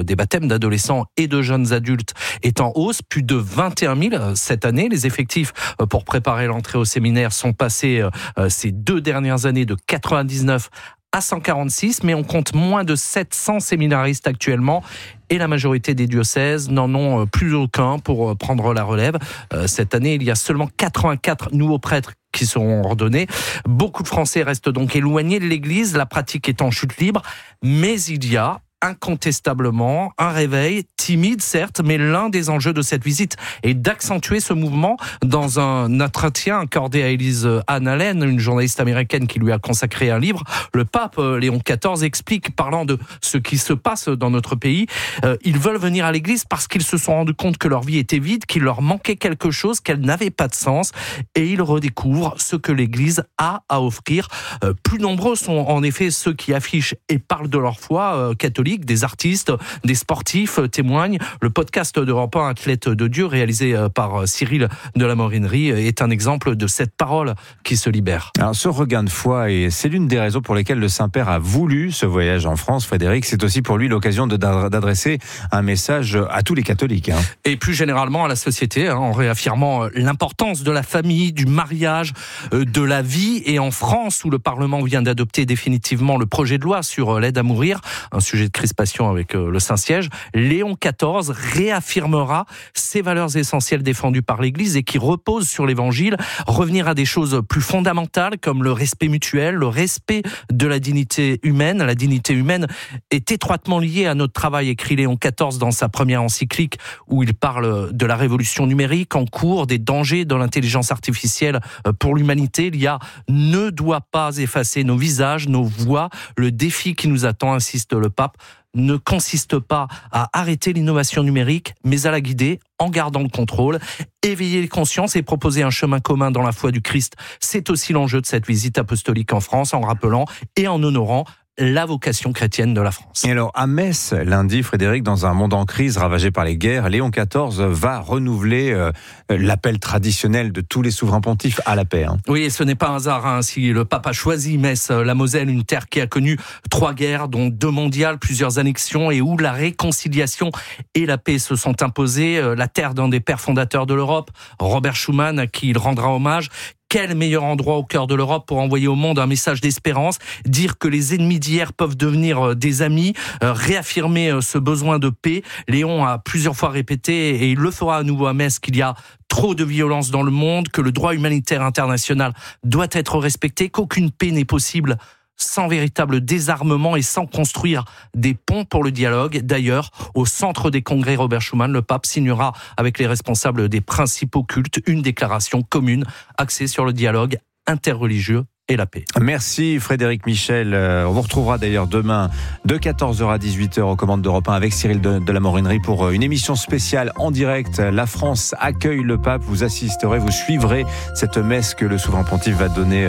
des baptêmes d'adolescents et de jeunes adultes est en hausse, plus de 21 000 cette année. Les effectifs pour préparer l'entrée au séminaire sont passés ces 2 dernières années de 99 à 146, mais on compte moins de 700 séminaristes actuellement. Et la majorité des diocèses n'en ont plus aucun pour prendre la relève. Cette année, il y a seulement 84 nouveaux prêtres qui seront ordonnés. Beaucoup de Français restent donc éloignés de l'Église, la pratique est en chute libre, mais il y a incontestablement un réveil, timide certes, mais l'un des enjeux de cette visite est d'accentuer ce mouvement. Dans un entretien accordé à Elise Ann Allen, une journaliste américaine qui lui a consacré un livre, le pape Léon XIV explique, parlant de ce qui se passe dans notre pays, ils veulent venir à l'église parce qu'ils se sont rendus compte que leur vie était vide, qu'il leur manquait quelque chose, qu'elle n'avait pas de sens, et ils redécouvrent ce que l'église a à offrir. Plus nombreux sont en effet ceux qui affichent et parlent de leur foi catholique. Des artistes, des sportifs témoignent. Le podcast d'Europe 1, Athlète de Dieu, réalisé par Cyril de la Morinerie, est un exemple de cette parole qui se libère. Alors ce regain de foi, et c'est l'une des raisons pour lesquelles le Saint-Père a voulu ce voyage en France, Frédéric, c'est aussi pour lui l'occasion d'adresser un message à tous les catholiques. Et plus généralement à la société, en réaffirmant l'importance de la famille, du mariage, de la vie. Et en France, où le Parlement vient d'adopter définitivement le projet de loi sur l'aide à mourir, un sujet de crispation avec le Saint-Siège, Léon XIV réaffirmera ces valeurs essentielles défendues par l'Église et qui reposent sur l'Évangile, revenir à des choses plus fondamentales comme le respect mutuel, le respect de la dignité humaine. La dignité humaine est étroitement liée à notre travail, écrit Léon XIV dans sa première encyclique où il parle de la révolution numérique en cours, des dangers de l'intelligence artificielle pour l'humanité. Il y a ne doit pas effacer nos visages, nos voix. Le défi qui nous attend, insiste le pape, ne consiste pas à arrêter l'innovation numérique, mais à la guider en gardant le contrôle. Éveiller les consciences et proposer un chemin commun dans la foi du Christ, c'est aussi l'enjeu de cette visite apostolique en France, en rappelant et en honorant la vocation chrétienne de la France. Et alors, à Metz, lundi, Frédéric, dans un monde en crise ravagé par les guerres, Léon XIV va renouveler l'appel traditionnel de tous les souverains pontifes à la paix. Oui, et ce n'est pas un hasard si le pape a choisi Metz, la Moselle, une terre qui a connu 3 guerres, dont 2 mondiales, plusieurs annexions, et où la réconciliation et la paix se sont imposées. La terre d'un des pères fondateurs de l'Europe, Robert Schuman, à qui il rendra hommage. Quel meilleur endroit au cœur de l'Europe pour envoyer au monde un message d'espérance, dire que les ennemis d'hier peuvent devenir des amis, réaffirmer ce besoin de paix. Léon a plusieurs fois répété, et il le fera à nouveau à Metz, qu'il y a trop de violence dans le monde, que le droit humanitaire international doit être respecté, qu'aucune paix n'est possible sans véritable désarmement et sans construire des ponts pour le dialogue. D'ailleurs, au centre des congrès Robert Schuman, le pape signera avec les responsables des principaux cultes une déclaration commune axée sur le dialogue interreligieux et la paix. Merci Frédéric Michel. On vous retrouvera d'ailleurs demain de 14h à 18h aux commandes d'Europe 1 avec Cyril de la Morinerie pour une émission spéciale en direct. La France accueille le pape. Vous assisterez, vous suivrez cette messe que le souverain pontife va donner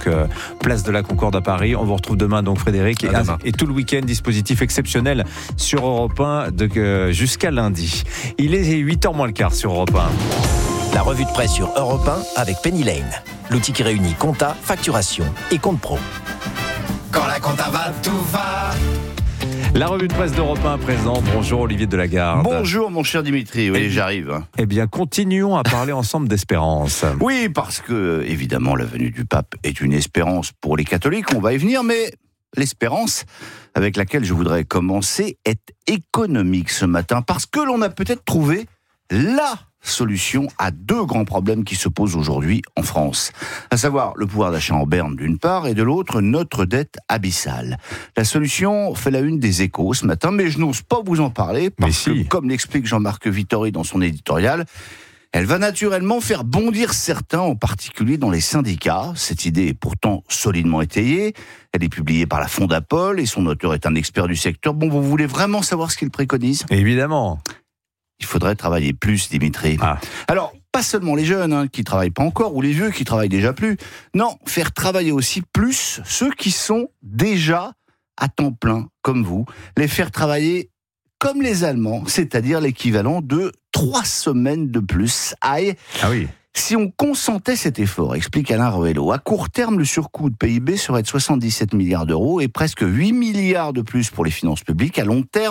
place de la Concorde à Paris. On vous retrouve demain donc Frédéric et tout le week-end, dispositif exceptionnel sur Europe 1 jusqu'à lundi. Il est 8h moins le quart sur Europe 1. La revue de presse sur Europe 1 avec Penny Lane. L'outil qui réunit compta, facturation et compte pro. Quand la compta va, tout va. La revue de presse d'Europe 1 présente. Bonjour Olivier Delagarde. Bonjour mon cher Dimitri, oui j'arrive. Eh bien continuons à parler ensemble d'espérance. Oui, parce que évidemment la venue du pape est une espérance pour les catholiques, on va y venir, mais l'espérance avec laquelle je voudrais commencer est économique ce matin, parce que l'on a peut-être trouvé la solution à 2 grands problèmes qui se posent aujourd'hui en France, à savoir le pouvoir d'achat en berne d'une part et de l'autre notre dette abyssale. La solution fait la une des Échos ce matin, mais je n'ose pas vous en parler parce que, comme l'explique Jean-Marc Vittori dans son éditorial, elle va naturellement faire bondir certains, en particulier dans les syndicats. Cette idée est pourtant solidement étayée. Elle est publiée par la Fondapol et son auteur est un expert du secteur. Bon, vous voulez vraiment savoir ce qu'il préconise ? Évidemment. Il faudrait travailler plus, Dimitri. Alors, pas seulement les jeunes qui travaillent pas encore, ou les vieux qui travaillent déjà plus. Non, faire travailler aussi plus ceux qui sont déjà à temps plein, comme vous. Les faire travailler comme les Allemands, c'est-à-dire l'équivalent de 3 semaines de plus. Aïe. Ah oui. Si on consentait cet effort, explique Alain Roello, à court terme, le surcoût de PIB serait de 77 milliards d'euros et presque 8 milliards de plus pour les finances publiques. À long terme,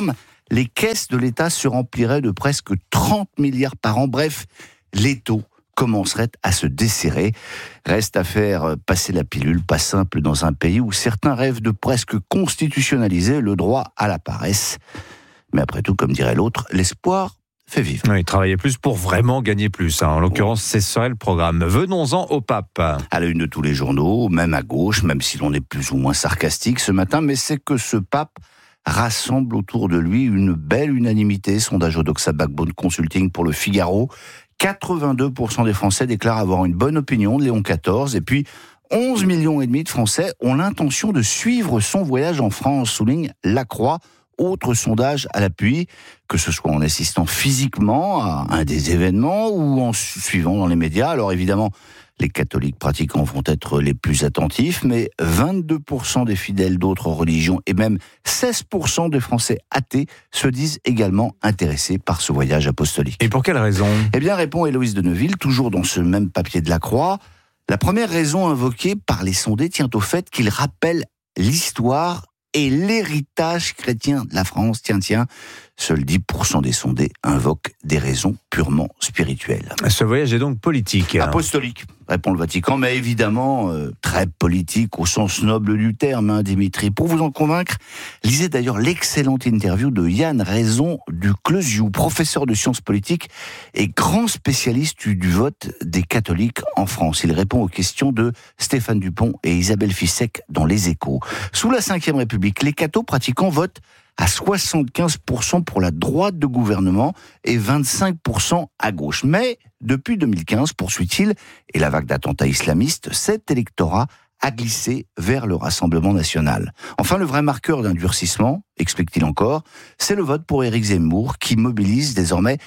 les caisses de l'État se rempliraient de presque 30 milliards par an. Bref, l'étau commencerait à se desserrer. Reste à faire passer la pilule, pas simple dans un pays où certains rêvent de presque constitutionnaliser le droit à la paresse. Mais après tout, comme dirait l'autre, l'espoir fait vivre. Oui, travailler plus pour vraiment gagner plus. En l'occurrence, c'est ça le programme. Venons-en au pape. À la une de tous les journaux, même à gauche, même si l'on est plus ou moins sarcastique ce matin, mais c'est que ce pape rassemble autour de lui une belle unanimité. Sondage Odoxa Backbone Consulting pour le Figaro. 82% des Français déclarent avoir une bonne opinion de Léon XIV. Et puis, 11,5 millions de Français ont l'intention de suivre son voyage en France, souligne Lacroix. Autre sondage à l'appui, que ce soit en assistant physiquement à un des événements ou en suivant dans les médias. Alors évidemment, les catholiques pratiquants vont être les plus attentifs, mais 22% des fidèles d'autres religions et même 16% des Français athées se disent également intéressés par ce voyage apostolique. Et pour quelle raison ? Eh bien, répond Héloïse de Neuville, toujours dans ce même papier de la Croix. La première raison invoquée par les sondés tient au fait qu'il rappelle l'histoire et l'héritage chrétien de la France. Tiens, seuls 10% des sondés invoquent des raisons purement spirituelles. Ce voyage est donc politique. Apostolique, répond le Vatican, mais évidemment très politique au sens noble du terme, Dimitri. Pour vous en convaincre, lisez d'ailleurs l'excellente interview de Yann Raison du Clesiou, professeur de sciences politiques et grand spécialiste du vote des catholiques en France. Il répond aux questions de Stéphane Dupont et Isabelle Fissek dans Les Échos. Sous la Ve République, les cathos pratiquants votent à 75% pour la droite de gouvernement et 25% à gauche. Mais depuis 2015, poursuit-il, et la vague d'attentats islamistes, cet électorat a glissé vers le Rassemblement national. Enfin, le vrai marqueur d'un durcissement, explique-t-il encore, c'est le vote pour Éric Zemmour qui mobilise désormais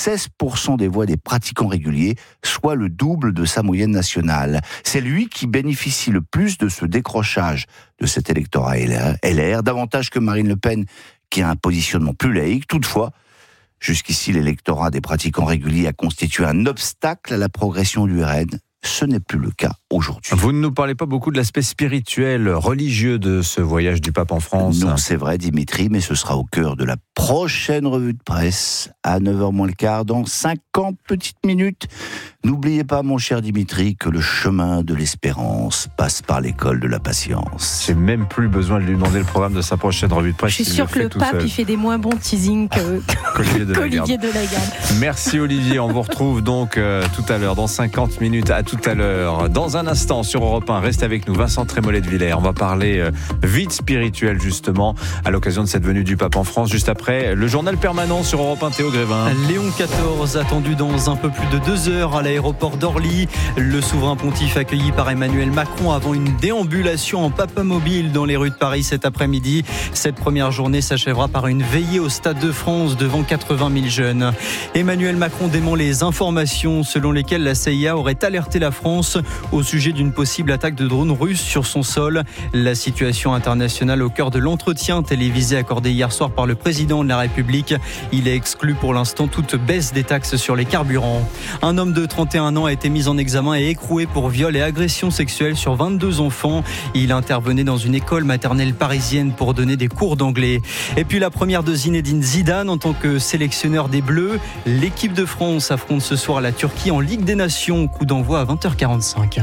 16% des voix des pratiquants réguliers, soit le double de sa moyenne nationale. C'est lui qui bénéficie le plus de ce décrochage de cet électorat LR, davantage que Marine Le Pen qui a un positionnement plus laïque. Toutefois, jusqu'ici, l'électorat des pratiquants réguliers a constitué un obstacle à la progression du RN. Ce n'est plus le cas aujourd'hui. Vous ne nous parlez pas beaucoup de l'aspect spirituel, religieux de ce voyage du pape en France. Non, c'est vrai, Dimitri, mais ce sera au cœur de la prochaine revue de presse, à 9h moins le quart, dans 50 petites minutes. N'oubliez pas, mon cher Dimitri, que le chemin de l'espérance passe par l'école de la patience. J'ai même plus besoin de lui demander le programme de sa prochaine revue de presse. Je suis sûr que le pape, il fait des moins bons teasings qu'Olivier Delagarde. Merci Olivier, on vous retrouve donc tout à l'heure, dans 50 minutes. À tout à l'heure. Dans un instant, sur Europe 1, restez avec nous, Vincent Trémollet de Villers. On va parler vide spirituelle, justement, à l'occasion de cette venue du pape en France. Juste après, le journal permanent sur Europe 1, Théo Grévin. Léon XIV attendu dans un peu plus de 2 heures à l'aéroport d'Orly. Le souverain pontife accueilli par Emmanuel Macron avant une déambulation en papamobile dans les rues de Paris cet après-midi. Cette première journée s'achèvera par une veillée au Stade de France devant 80 000 jeunes. Emmanuel Macron dément les informations selon lesquelles la CIA aurait alerté la France au sujet d'une possible attaque de drones russes sur son sol. La situation internationale au cœur de l'entretien télévisé accordé hier soir par le président de la République. Il est exclu pour l'instant toute baisse des taxes sur les carburants. Un homme de 31 ans a été mis en examen et écroué pour viol et agression sexuelle sur 22 enfants. Il intervenait dans une école maternelle parisienne pour donner des cours d'anglais. Et puis la première de Zinedine Zidane en tant que sélectionneur des Bleus. L'équipe de France affronte ce soir la Turquie en Ligue des Nations. Coup d'envoi à 20h45.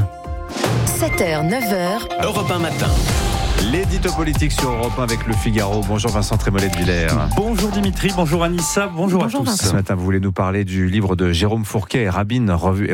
7h, 9h. Europe 1 matin. L'édito politique sur Europe 1 avec le Figaro. Bonjour Vincent Trémollet de Villers. Bonjour Dimitri, bonjour Anissa, bonjour à tous. Ce matin, vous voulez nous parler du livre de Jérôme Fourquet et Ruben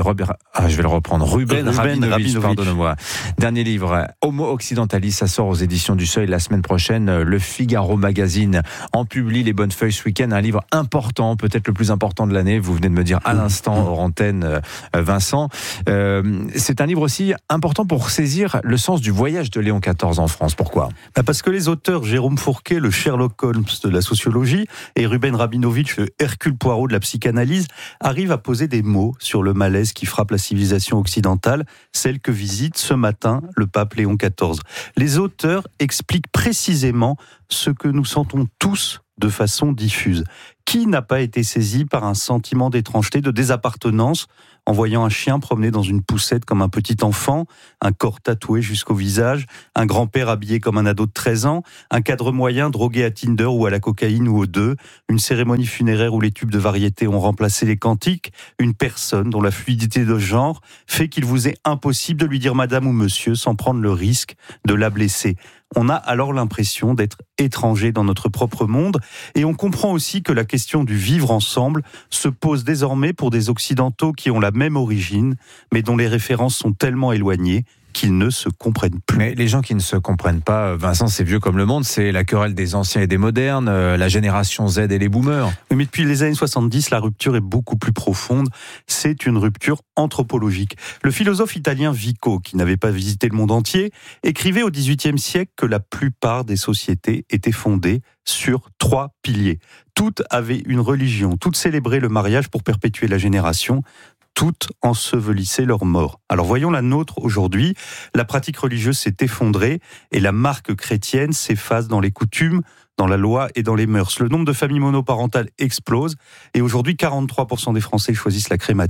Rabinovitch, pardonnez-moi. Dernier livre, Homo Occidentalis, ça sort aux éditions du Seuil la semaine prochaine. Le Figaro Magazine en publie les bonnes feuilles ce week-end. Un livre important, peut-être le plus important de l'année. Vous venez de me dire à l'instant hors antenne, Vincent. C'est un livre aussi important pour saisir le sens du voyage de Léon XIV en France. Pourquoi ? Parce que les auteurs Jérôme Fourquet, le Sherlock Holmes de la sociologie, et Ruben Rabinovitch, le Hercule Poirot de la psychanalyse, arrivent à poser des mots sur le malaise qui frappe la civilisation occidentale, celle que visite ce matin le pape Léon XIV. Les auteurs expliquent précisément ce que nous sentons tous de façon diffuse. Qui n'a pas été saisi par un sentiment d'étrangeté, de désappartenance en voyant un chien promener dans une poussette comme un petit enfant, un corps tatoué jusqu'au visage, un grand-père habillé comme un ado de 13 ans, un cadre moyen drogué à Tinder ou à la cocaïne ou aux deux, une cérémonie funéraire où les tubes de variété ont remplacé les cantiques, une personne dont la fluidité de genre fait qu'il vous est impossible de lui dire madame ou monsieur sans prendre le risque de la blesser. On a alors l'impression d'être étranger dans notre propre monde et on comprend aussi que la question du vivre ensemble se pose désormais pour des Occidentaux qui ont la même origine mais dont les références sont tellement éloignées qu'ils ne se comprennent plus. Mais les gens qui ne se comprennent pas, Vincent, c'est vieux comme le monde, c'est la querelle des anciens et des modernes, la génération Z et les boomers. Oui, mais depuis les années 70, la rupture est beaucoup plus profonde. C'est une rupture anthropologique. Le philosophe italien Vico, qui n'avait pas visité le monde entier, écrivait au XVIIIe siècle que la plupart des sociétés étaient fondées sur 3 piliers. Toutes avaient une religion, toutes célébraient le mariage pour perpétuer la génération, toutes ensevelissaient leurs morts. Alors voyons la nôtre aujourd'hui. La pratique religieuse s'est effondrée et la marque chrétienne s'efface dans les coutumes, dans la loi et dans les mœurs. Le nombre de familles monoparentales explose et aujourd'hui 43% des Français choisissent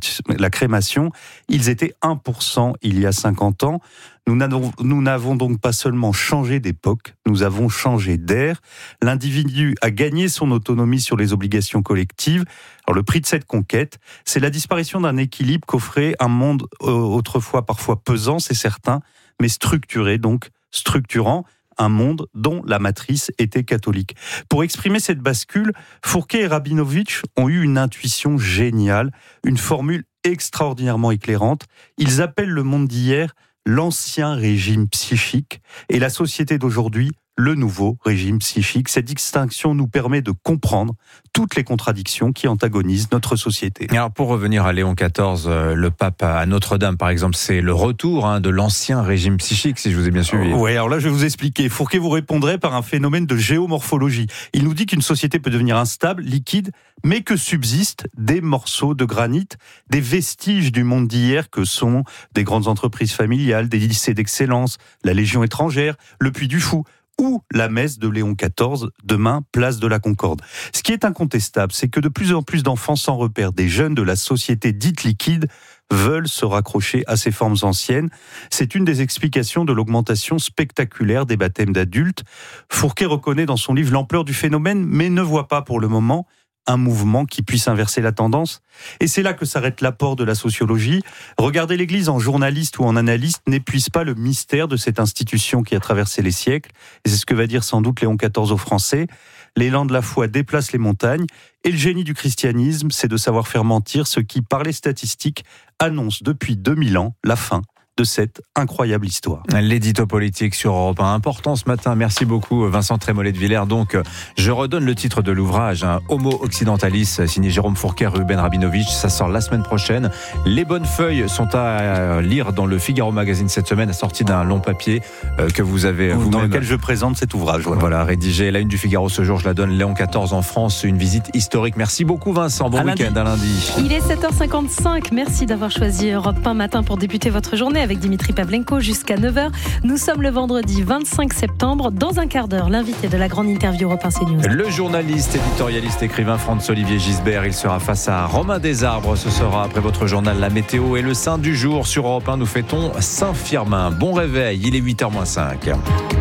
la crémation. Ils étaient 1% il y a 50 ans. Nous n'avons donc pas seulement changé d'époque, nous avons changé d'ère. L'individu a gagné son autonomie sur les obligations collectives. Alors le prix de cette conquête, c'est la disparition d'un équilibre qu'offrait un monde autrefois parfois pesant, c'est certain, mais structuré, donc structurant. Un monde dont la matrice était catholique. Pour exprimer cette bascule, Fourquet et Rabinovitch ont eu une intuition géniale, une formule extraordinairement éclairante. Ils appellent le monde d'hier l'ancien régime psychique et la société d'aujourd'hui le nouveau régime psychique. Cette distinction nous permet de comprendre toutes les contradictions qui antagonisent notre société. Alors pour revenir à Léon XIV, le pape à Notre-Dame par exemple, c'est le retour de l'ancien régime psychique, si je vous ai bien suivi. Oui, alors là je vais vous expliquer. Fourquet vous répondrait par un phénomène de géomorphologie. Il nous dit qu'une société peut devenir instable, liquide, mais que subsistent des morceaux de granit, des vestiges du monde d'hier que sont des grandes entreprises familiales, des lycées d'excellence, la Légion étrangère, le Puy du Fou, ou la messe de Léon XIV, demain, place de la Concorde. Ce qui est incontestable, c'est que de plus en plus d'enfants sans repère, des jeunes de la société dite liquide, veulent se raccrocher à ces formes anciennes. C'est une des explications de l'augmentation spectaculaire des baptêmes d'adultes. Fourquet reconnaît dans son livre l'ampleur du phénomène, mais ne voit pas pour le moment un mouvement qui puisse inverser la tendance. Et c'est là que s'arrête l'apport de la sociologie. Regarder l'Église en journaliste ou en analyste n'épuise pas le mystère de cette institution qui a traversé les siècles. Et c'est ce que va dire sans doute Léon XIV aux Français. L'élan de la foi déplace les montagnes. Et le génie du christianisme, c'est de savoir faire mentir ceux qui, par les statistiques, annoncent depuis 2000 ans la fin de cette incroyable histoire. L'édito politique sur Europe 1, important ce matin. Merci beaucoup Vincent Trémollet de Villers. Donc, je redonne le titre de l'ouvrage, Homo Occidentalis, signé Jérôme Fourquet, Ruben Rabinovitch. Ça sort la semaine prochaine. Les bonnes feuilles sont à lire dans le Figaro Magazine cette semaine, assorti d'un long papier que vous avez vous-même, dans lequel je présente cet ouvrage. Voilà, rédigé. La une du Figaro ce jour, je la donne. Léon XIV en France, une visite historique. Merci beaucoup Vincent. Bon week-end à lundi. Il est 7h55. Merci d'avoir choisi Europe 1 matin pour débuter votre journée avec Dimitri Pavlenko jusqu'à 9h. Nous sommes le vendredi 25 septembre. Dans un quart d'heure, l'invité de la grande interview Europe 1 CNews. Le journaliste, éditorialiste, écrivain Franz-Olivier Gisbert. Il sera face à Romain Desarbres. Ce sera après votre journal La Météo et le Saint du jour. Sur Europe 1, nous fêtons Saint-Firmin. Bon réveil, il est 8h-5.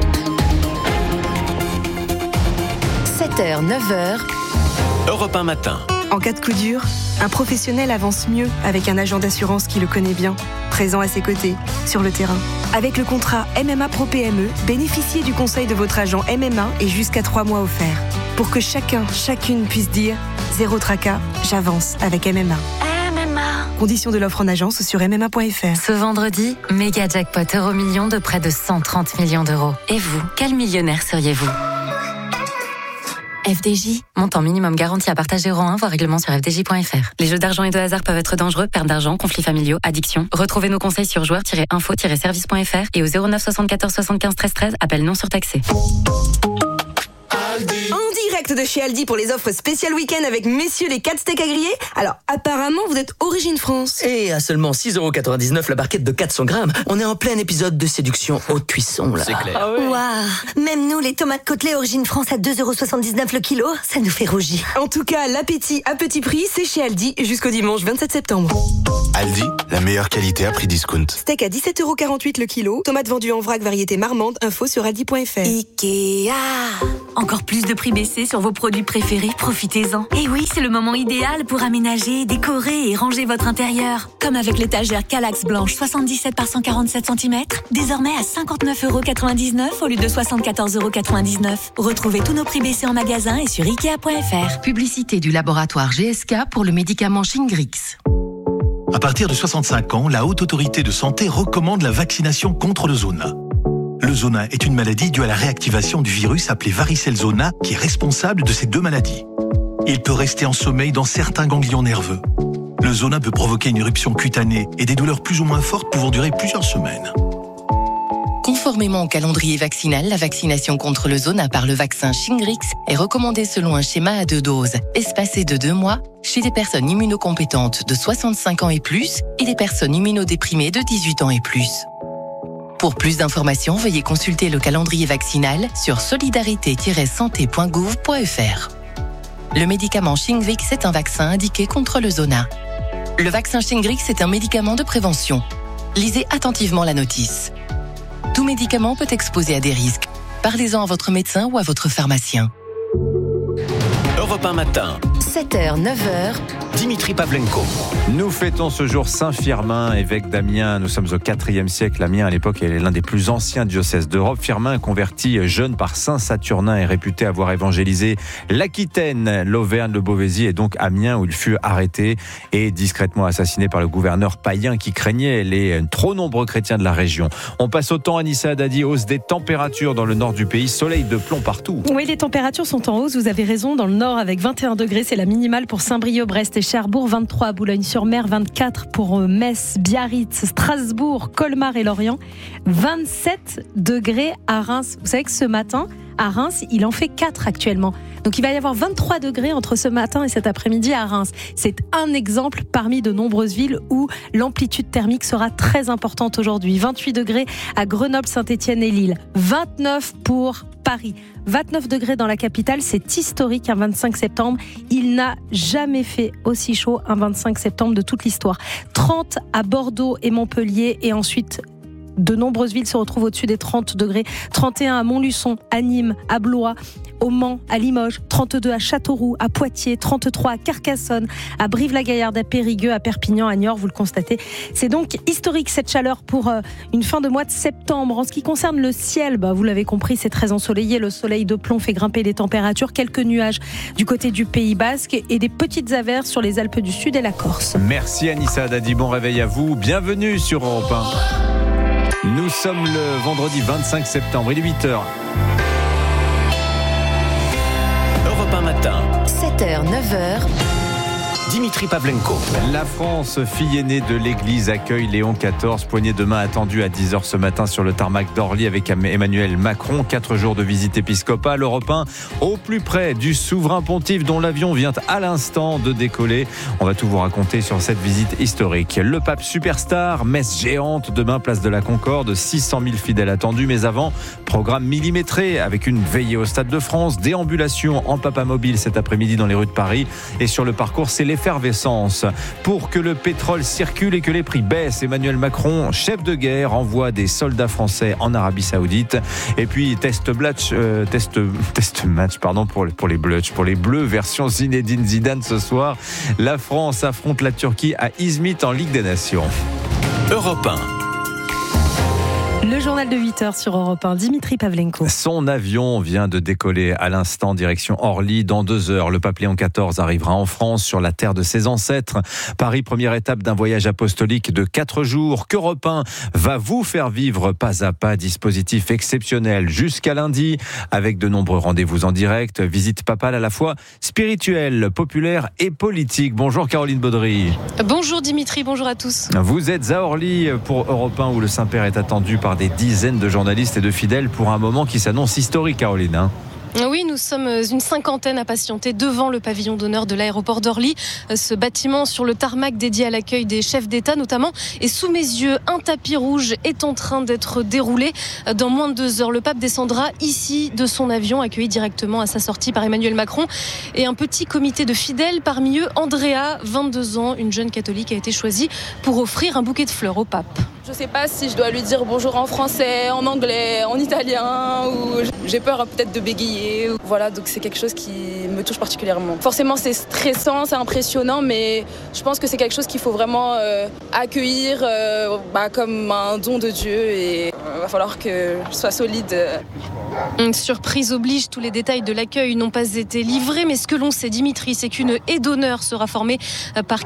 7h, 9h. Europe 1 matin. En cas de coup dur, un professionnel avance mieux avec un agent d'assurance qui le connaît bien, présent à ses côtés, sur le terrain. Avec le contrat MMA Pro PME, bénéficiez du conseil de votre agent MMA et jusqu'à 3 mois offerts. Pour que chacune puisse dire « Zéro tracas, j'avance avec MMA ». Conditions de l'offre en agence sur MMA.fr. Ce vendredi, méga jackpot Euro-Million de près de 130 millions d'euros. Et vous, quel millionnaire seriez-vous ? FDJ, montant minimum garanti à partager euro 1, voire règlement sur fdj.fr. Les jeux d'argent et de hasard peuvent être dangereux, perte d'argent, conflits familiaux, addiction. Retrouvez nos conseils sur joueurs-info-service.fr et au 09 74 75 13 13, appel non surtaxé. En direct direct de chez Aldi pour les offres spéciales week-end avec messieurs les 4 steaks à griller. Alors, apparemment, vous êtes origine France. Et à seulement 6,99€ la barquette de 400 grammes, on est en plein épisode de séduction haute cuisson, là. C'est clair. Ah ouais. Waouh. Même nous, les tomates côtelées origine France à 2,79€ le kilo, ça nous fait rougir. En tout cas, l'appétit à petit prix, c'est chez Aldi jusqu'au dimanche 27 septembre. Aldi, la meilleure qualité à prix discount. Steak à 17,48€ le kilo, tomates vendues en vrac variété marmande, info sur aldi.fr. Ikea. Encore plus de prix baissés sur vos produits préférés, profitez-en. Et oui, c'est le moment idéal pour aménager, décorer et ranger votre intérieur. Comme avec l'étagère Kallax blanche 77 par 147 cm, désormais à 59,99€ au lieu de 74,99€. Retrouvez tous nos prix baissés en magasin et sur Ikea.fr. Publicité du laboratoire GSK pour le médicament Shingrix. À partir de 65 ans, la Haute Autorité de Santé recommande la vaccination contre le zona. Le zona est une maladie due à la réactivation du virus appelé varicelle zona qui est responsable de ces deux maladies. Il peut rester en sommeil dans certains ganglions nerveux. Le zona peut provoquer une éruption cutanée et des douleurs plus ou moins fortes pouvant durer plusieurs semaines. Conformément au calendrier vaccinal, la vaccination contre le zona par le vaccin Shingrix est recommandée selon un schéma à 2 doses, espacé de 2 mois, chez des personnes immunocompétentes de 65 ans et plus et des personnes immunodéprimées de 18 ans et plus. Pour plus d'informations, veuillez consulter le calendrier vaccinal sur solidarité-santé.gouv.fr. Le médicament Shingrix est un vaccin indiqué contre le zona. Le vaccin Shingrix est un médicament de prévention. Lisez attentivement la notice. Tout médicament peut exposer à des risques. Parlez-en à votre médecin ou à votre pharmacien. Europe 1 matin. 7h, 9h. Dimitri Pavlenko. Nous fêtons ce jour Saint-Firmin, évêque d'Amiens. Nous sommes au IVe siècle. Amiens, à l'époque, est l'un des plus anciens diocèses d'Europe. Firmin, converti jeune par Saint Saturnin, est réputé avoir évangélisé l'Aquitaine, l'Auvergne, le Beauvaisis et donc Amiens, où il fut arrêté et discrètement assassiné par le gouverneur païen qui craignait les trop nombreux chrétiens de la région. On passe au temps, Anissa Haddadi, hausse des températures dans le nord du pays, soleil de plomb partout. Oui, les températures sont en hausse, vous avez raison. Dans le nord, avec 21 degrés, c'est la minimale pour Saint-Brieuc, Brest et Cherbourg, 23 à Boulogne-sur-Mer, 24 pour Metz, Biarritz, Strasbourg, Colmar et Lorient, 27 degrés à Reims. Vous savez que ce matin, à Reims, il en fait 4 actuellement. Donc il va y avoir 23 degrés entre ce matin et cet après-midi à Reims. C'est un exemple parmi de nombreuses villes où l'amplitude thermique sera très importante aujourd'hui. 28 degrés à Grenoble, Saint-Étienne et Lille. 29 pour Paris. 29 degrés dans la capitale, c'est historique un 25 septembre. Il n'a jamais fait aussi chaud un 25 septembre de toute l'histoire. 30 à Bordeaux et Montpellier et ensuite de nombreuses villes se retrouvent au-dessus des 30 degrés. 31 à Montluçon, à Nîmes, à Blois, au Mans, à Limoges, 32 à Châteauroux, à Poitiers, 33 à Carcassonne, à Brive-la-Gaillarde, à Périgueux, à Perpignan, à Niort, vous le constatez. C'est donc historique cette chaleur pour une fin de mois de septembre. En ce qui concerne le ciel, vous l'avez compris, c'est très ensoleillé. Le soleil de plomb fait grimper les températures. Quelques nuages du côté du Pays Basque et des petites averses sur les Alpes du Sud et la Corse. Merci Anissa Haddadi, bon réveil à vous. Bienvenue sur Europe 1. Nous sommes le vendredi 25 septembre, il est 8h. Europe 1 matin. 7h, 9h. Dimitri Pavlenko. La France, fille aînée de l'Église, accueille Léon XIV. Poignée de main attendue à 10h ce matin sur le tarmac d'Orly avec Emmanuel Macron. 4 jours de visite épiscopale. Europe 1 au plus près du souverain pontife dont l'avion vient à l'instant de décoller. On va tout vous raconter sur cette visite historique. Le pape superstar, messe géante demain, place de la Concorde. 600 000 fidèles attendus. Mais avant, programme millimétré avec une veillée au Stade de France. Déambulation en papamobile cet après-midi dans les rues de Paris. Et sur le parcours, c'est l'effervescence. Pour que le pétrole circule et que les prix baissent, Emmanuel Macron, chef de guerre, envoie des soldats français en Arabie Saoudite. Et puis test match pour les Bleus, version Zinedine Zidane ce soir. La France affronte la Turquie à Izmit en Ligue des Nations. Europe 1. Le journal de 8h sur Europe 1, Dimitri Pavlenko. Son avion vient de décoller à l'instant direction Orly. Dans 2 heures, le pape Léon XIV arrivera en France sur la terre de ses ancêtres. Paris, première étape d'un voyage apostolique de 4 jours qu'Europe 1 va vous faire vivre pas à pas. Dispositif exceptionnel jusqu'à lundi avec de nombreux rendez-vous en direct. Visite papale à la fois spirituelle, populaire et politique. Bonjour Caroline Baudry. Bonjour Dimitri, bonjour à tous. Vous êtes à Orly pour Europe 1 où le Saint-Père est attendu par des dizaines de journalistes et de fidèles pour un moment qui s'annonce historique, Caroline. Oui, nous sommes une cinquantaine à patienter devant le pavillon d'honneur de l'aéroport d'Orly. Ce bâtiment sur le tarmac dédié à l'accueil des chefs d'État notamment. Et sous mes yeux, un tapis rouge est en train d'être déroulé. Dans moins de 2 heures, le pape descendra ici de son avion, accueilli directement à sa sortie par Emmanuel Macron. Et un petit comité de fidèles, parmi eux Andrea, 22 ans, une jeune catholique, a été choisie pour offrir un bouquet de fleurs au pape. Je ne sais pas si je dois lui dire bonjour en français, en anglais, en italien, ou j'ai peur peut-être de bégayer. Voilà, donc c'est quelque chose qui me touche particulièrement. Forcément, c'est stressant, c'est impressionnant, mais je pense que c'est quelque chose qu'il faut vraiment accueillir comme un don de Dieu et il va falloir que je sois solide. Une surprise oblige, tous les détails de l'accueil n'ont pas été livrés, mais ce que l'on sait, Dimitri, c'est qu'une haie d'honneur sera formée par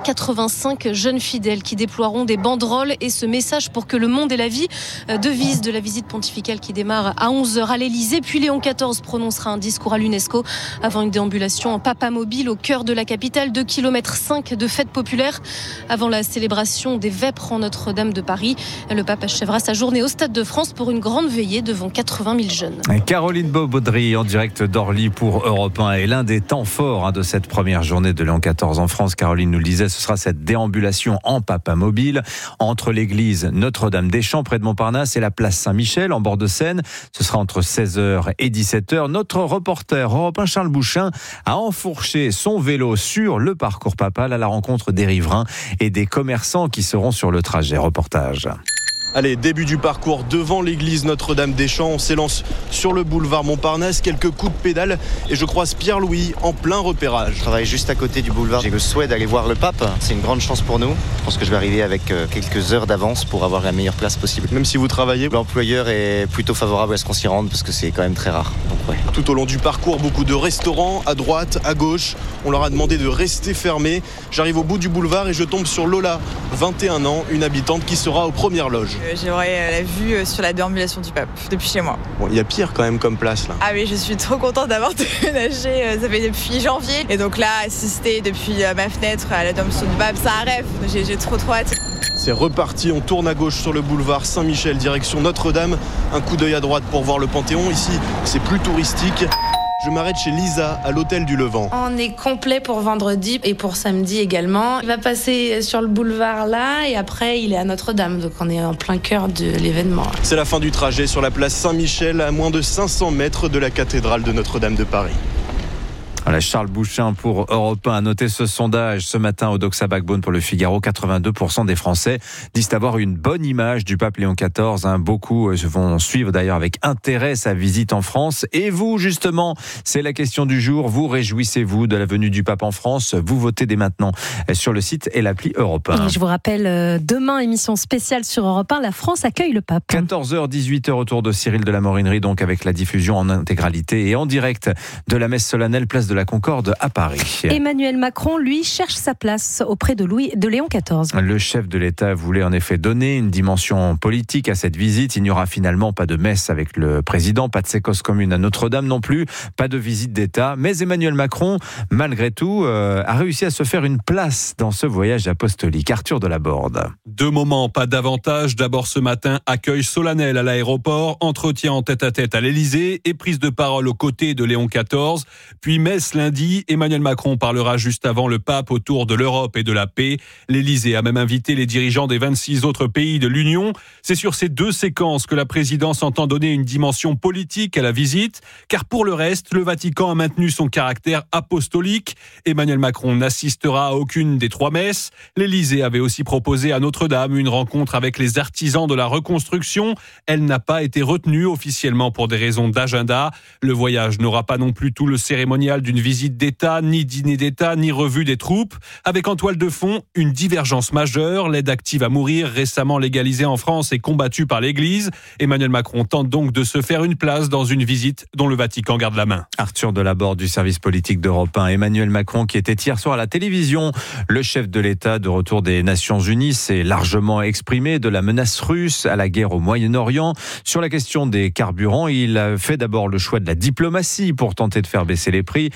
85 jeunes fidèles qui déploieront des banderoles et ce message pour que le monde ait la vie, devise de la visite pontificale qui démarre à 11h à l'Elysée. Puis Léon XIV prononcera un discours à l'UNESCO avant une déambulation en papamobile au cœur de la capitale, 2,5 km de fête populaire avant la célébration des Vêpres en Notre-Dame de Paris. Le pape achèvera sa journée au Stade de France pour une grande veillée devant 80 000 jeunes. Caroline Beaubaudry en direct d'Orly pour Europe 1 et l'un des temps forts de cette première journée de Léon XIV en France. Caroline nous le disait, ce sera cette déambulation en papamobile entre l'église Notre-Dame-des-Champs près de Montparnasse et la place Saint-Michel en bord de Seine. Ce sera entre 16h et 17h. Notre reporter Europe 1 Charles Bouchin a enfourché son vélo sur le parcours papal à la rencontre des riverains et des commerçants qui seront sur le trajet. Reportage. Allez, début du parcours devant l'église Notre-Dame-des-Champs. On s'élance sur le boulevard Montparnasse. Quelques coups de pédale et je croise Pierre-Louis en plein repérage. Je travaille juste à côté du boulevard. J'ai le souhait d'aller voir le pape. C'est une grande chance pour nous. Je pense que je vais arriver avec quelques heures d'avance pour avoir la meilleure place possible. Même si vous travaillez, l'employeur est plutôt favorable à ce qu'on s'y rende parce que c'est quand même très rare. Donc, ouais. Tout au long du parcours, beaucoup de restaurants à droite, à gauche. On leur a demandé de rester fermés. J'arrive au bout du boulevard et je tombe sur Lola, 21 ans, une habitante qui sera aux premières loges. J'aurai la vue sur la déambulation du pape depuis chez moi. Bon, il y a pire quand même comme place là. Ah oui, je suis trop contente d'avoir déménagé, ça fait depuis janvier. Et donc là, assister depuis ma fenêtre à la déambulation du pape, c'est un rêve. J'ai trop hâte. C'est reparti, on tourne à gauche sur le boulevard Saint-Michel, direction Notre-Dame. Un coup d'œil à droite pour voir le Panthéon. Ici, c'est plus touristique. Je m'arrête chez Lisa, à l'hôtel du Levant. On est complet pour vendredi et pour samedi également. Il va passer sur le boulevard là et après il est à Notre-Dame. Donc on est en plein cœur de l'événement. C'est la fin du trajet sur la place Saint-Michel, à moins de 500 mètres de la cathédrale de Notre-Dame de Paris. Voilà, Charles Bouchin pour Europe 1 a noté ce sondage ce matin au Doxa Backbone pour le Figaro. 82% des Français disent avoir une bonne image du pape Léon XIV. Beaucoup vont suivre d'ailleurs avec intérêt sa visite en France. Et vous, justement, c'est la question du jour. Vous réjouissez-vous de la venue du pape en France? Vous votez dès maintenant sur le site et l'appli Europe 1. Et je vous rappelle, demain, émission spéciale sur Europe 1, la France accueille le pape. 14h, 18h autour de Cyril de la Morinerie, donc avec la diffusion en intégralité et en direct de la messe solennelle place de la Concorde à Paris. Emmanuel Macron, lui, cherche sa place auprès de Léon XIV. Le chef de l'État voulait en effet donner une dimension politique à cette visite. Il n'y aura finalement pas de messe avec le président, pas de séquence commune à Notre-Dame non plus, pas de visite d'État. Mais Emmanuel Macron, malgré tout, a réussi à se faire une place dans ce voyage apostolique. Arthur Delaborde. 2 moments, pas davantage. D'abord ce matin, accueil solennel à l'aéroport, entretien en tête-à-tête à l'Elysée et prise de parole aux côtés de Léon XIV. Puis messe lundi, Emmanuel Macron parlera juste avant le pape autour de l'Europe et de la paix. L'Elysée a même invité les dirigeants des 26 autres pays de l'Union. C'est sur ces 2 séquences que la présidence entend donner une dimension politique à la visite, car pour le reste, le Vatican a maintenu son caractère apostolique. Emmanuel Macron n'assistera à aucune des 3 messes. L'Elysée avait aussi proposé à Notre-Dame une rencontre avec les artisans de la reconstruction. Elle n'a pas été retenue officiellement pour des raisons d'agenda. Le voyage n'aura pas non plus tout le cérémonial d'une visite d'État, ni dîner d'État, ni revue des troupes. Avec en toile de fond, une divergence majeure, l'aide active à mourir, récemment légalisée en France et combattue par l'Église. Emmanuel Macron tente donc de se faire une place dans une visite dont le Vatican garde la main. Arthur Delaborde du service politique d'Europe 1. Emmanuel Macron qui était hier soir à la télévision. Le chef de l'État de retour des Nations Unies s'est largement exprimé de la menace russe à la guerre au Moyen-Orient. Sur la question des carburants, il a fait d'abord le choix de la diplomatie pour tenter de faire baisser les prix.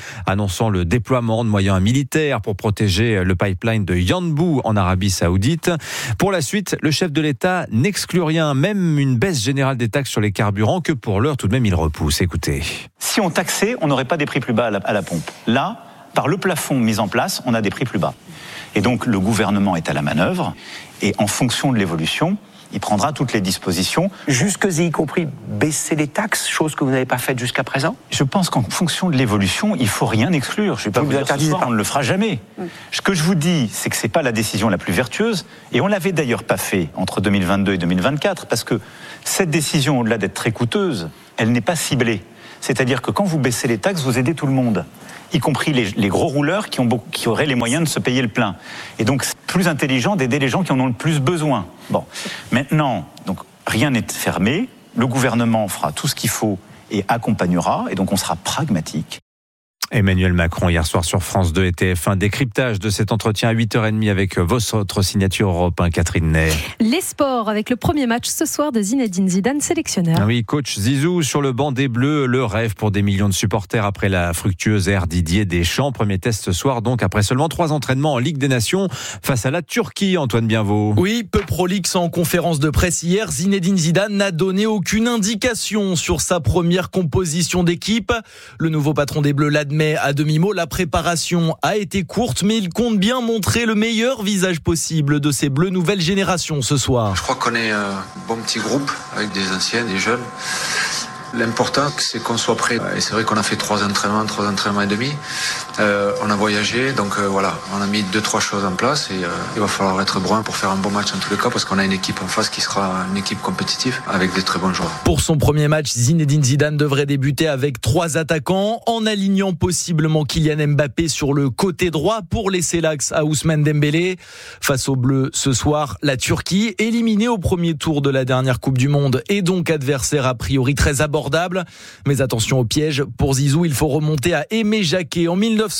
annonçant le déploiement de moyens militaires pour protéger le pipeline de Yanbu en Arabie Saoudite. Pour la suite, le chef de l'État n'exclut rien, même une baisse générale des taxes sur les carburants que pour l'heure tout de même il repousse. Écoutez. Si on taxait, on n'aurait pas des prix plus bas à la pompe. Là, par le plafond mis en place, on a des prix plus bas. Et donc le gouvernement est à la manœuvre et en fonction de l'évolution, il prendra toutes les dispositions. Jusque y compris baisser les taxes, chose que vous n'avez pas faite jusqu'à présent ? Je pense qu'en fonction de l'évolution, il ne faut rien exclure. Je ne vais pas vous dire ce soir, on ne le fera jamais. Ce que je vous dis, c'est que ce n'est pas la décision la plus vertueuse. Et on ne l'avait d'ailleurs pas fait entre 2022 et 2024, parce que cette décision, au-delà d'être très coûteuse, elle n'est pas ciblée. C'est-à-dire que quand vous baissez les taxes, vous aidez tout le monde, y compris les gros rouleurs qui auraient les moyens de se payer le plein. Et donc, c'est plus intelligent d'aider les gens qui en ont le plus besoin. Bon, maintenant, donc, rien n'est fermé. Le gouvernement fera tout ce qu'il faut et accompagnera. Et donc, on sera pragmatique. Emmanuel Macron hier soir sur France 2 et TF1. Décryptage de cet entretien à 8h30 avec votre signature Europe 1, Catherine Ney. Les sports avec le premier match ce soir de Zinedine Zidane, sélectionneur. Oui, coach Zizou sur le banc des Bleus, le rêve pour des millions de supporters après la fructueuse ère Didier Deschamps. Premier test ce soir donc après seulement 3 entraînements en Ligue des Nations face à la Turquie, Antoine Bienvaux. Oui, peu prolixe en conférence de presse hier, Zinedine Zidane n'a donné aucune indication sur sa première composition d'équipe. Le nouveau patron des Bleus l'admet à demi-mot, la préparation a été courte, mais il compte bien montrer le meilleur visage possible de ces Bleus nouvelle génération ce soir. Je crois qu'on est un bon petit groupe avec des anciens, des jeunes. L'important, c'est qu'on soit prêt. Et c'est vrai qu'on a fait 3 entraînements et demi. On a voyagé, donc voilà, on a mis 2-3 choses en place et il va falloir être brun pour faire un bon match en tous les cas parce qu'on a une équipe en face qui sera une équipe compétitive avec des très bons joueurs. Pour son premier match, Zinedine Zidane devrait débuter avec 3 attaquants en alignant possiblement Kylian Mbappé sur le côté droit pour laisser l'axe à Ousmane Dembélé. Face aux Bleus ce soir, la Turquie, éliminée au premier tour de la dernière Coupe du Monde et donc adversaire a priori très abordable. Mais attention au piège, pour Zizou, il faut remonter à Aimé Jacquet en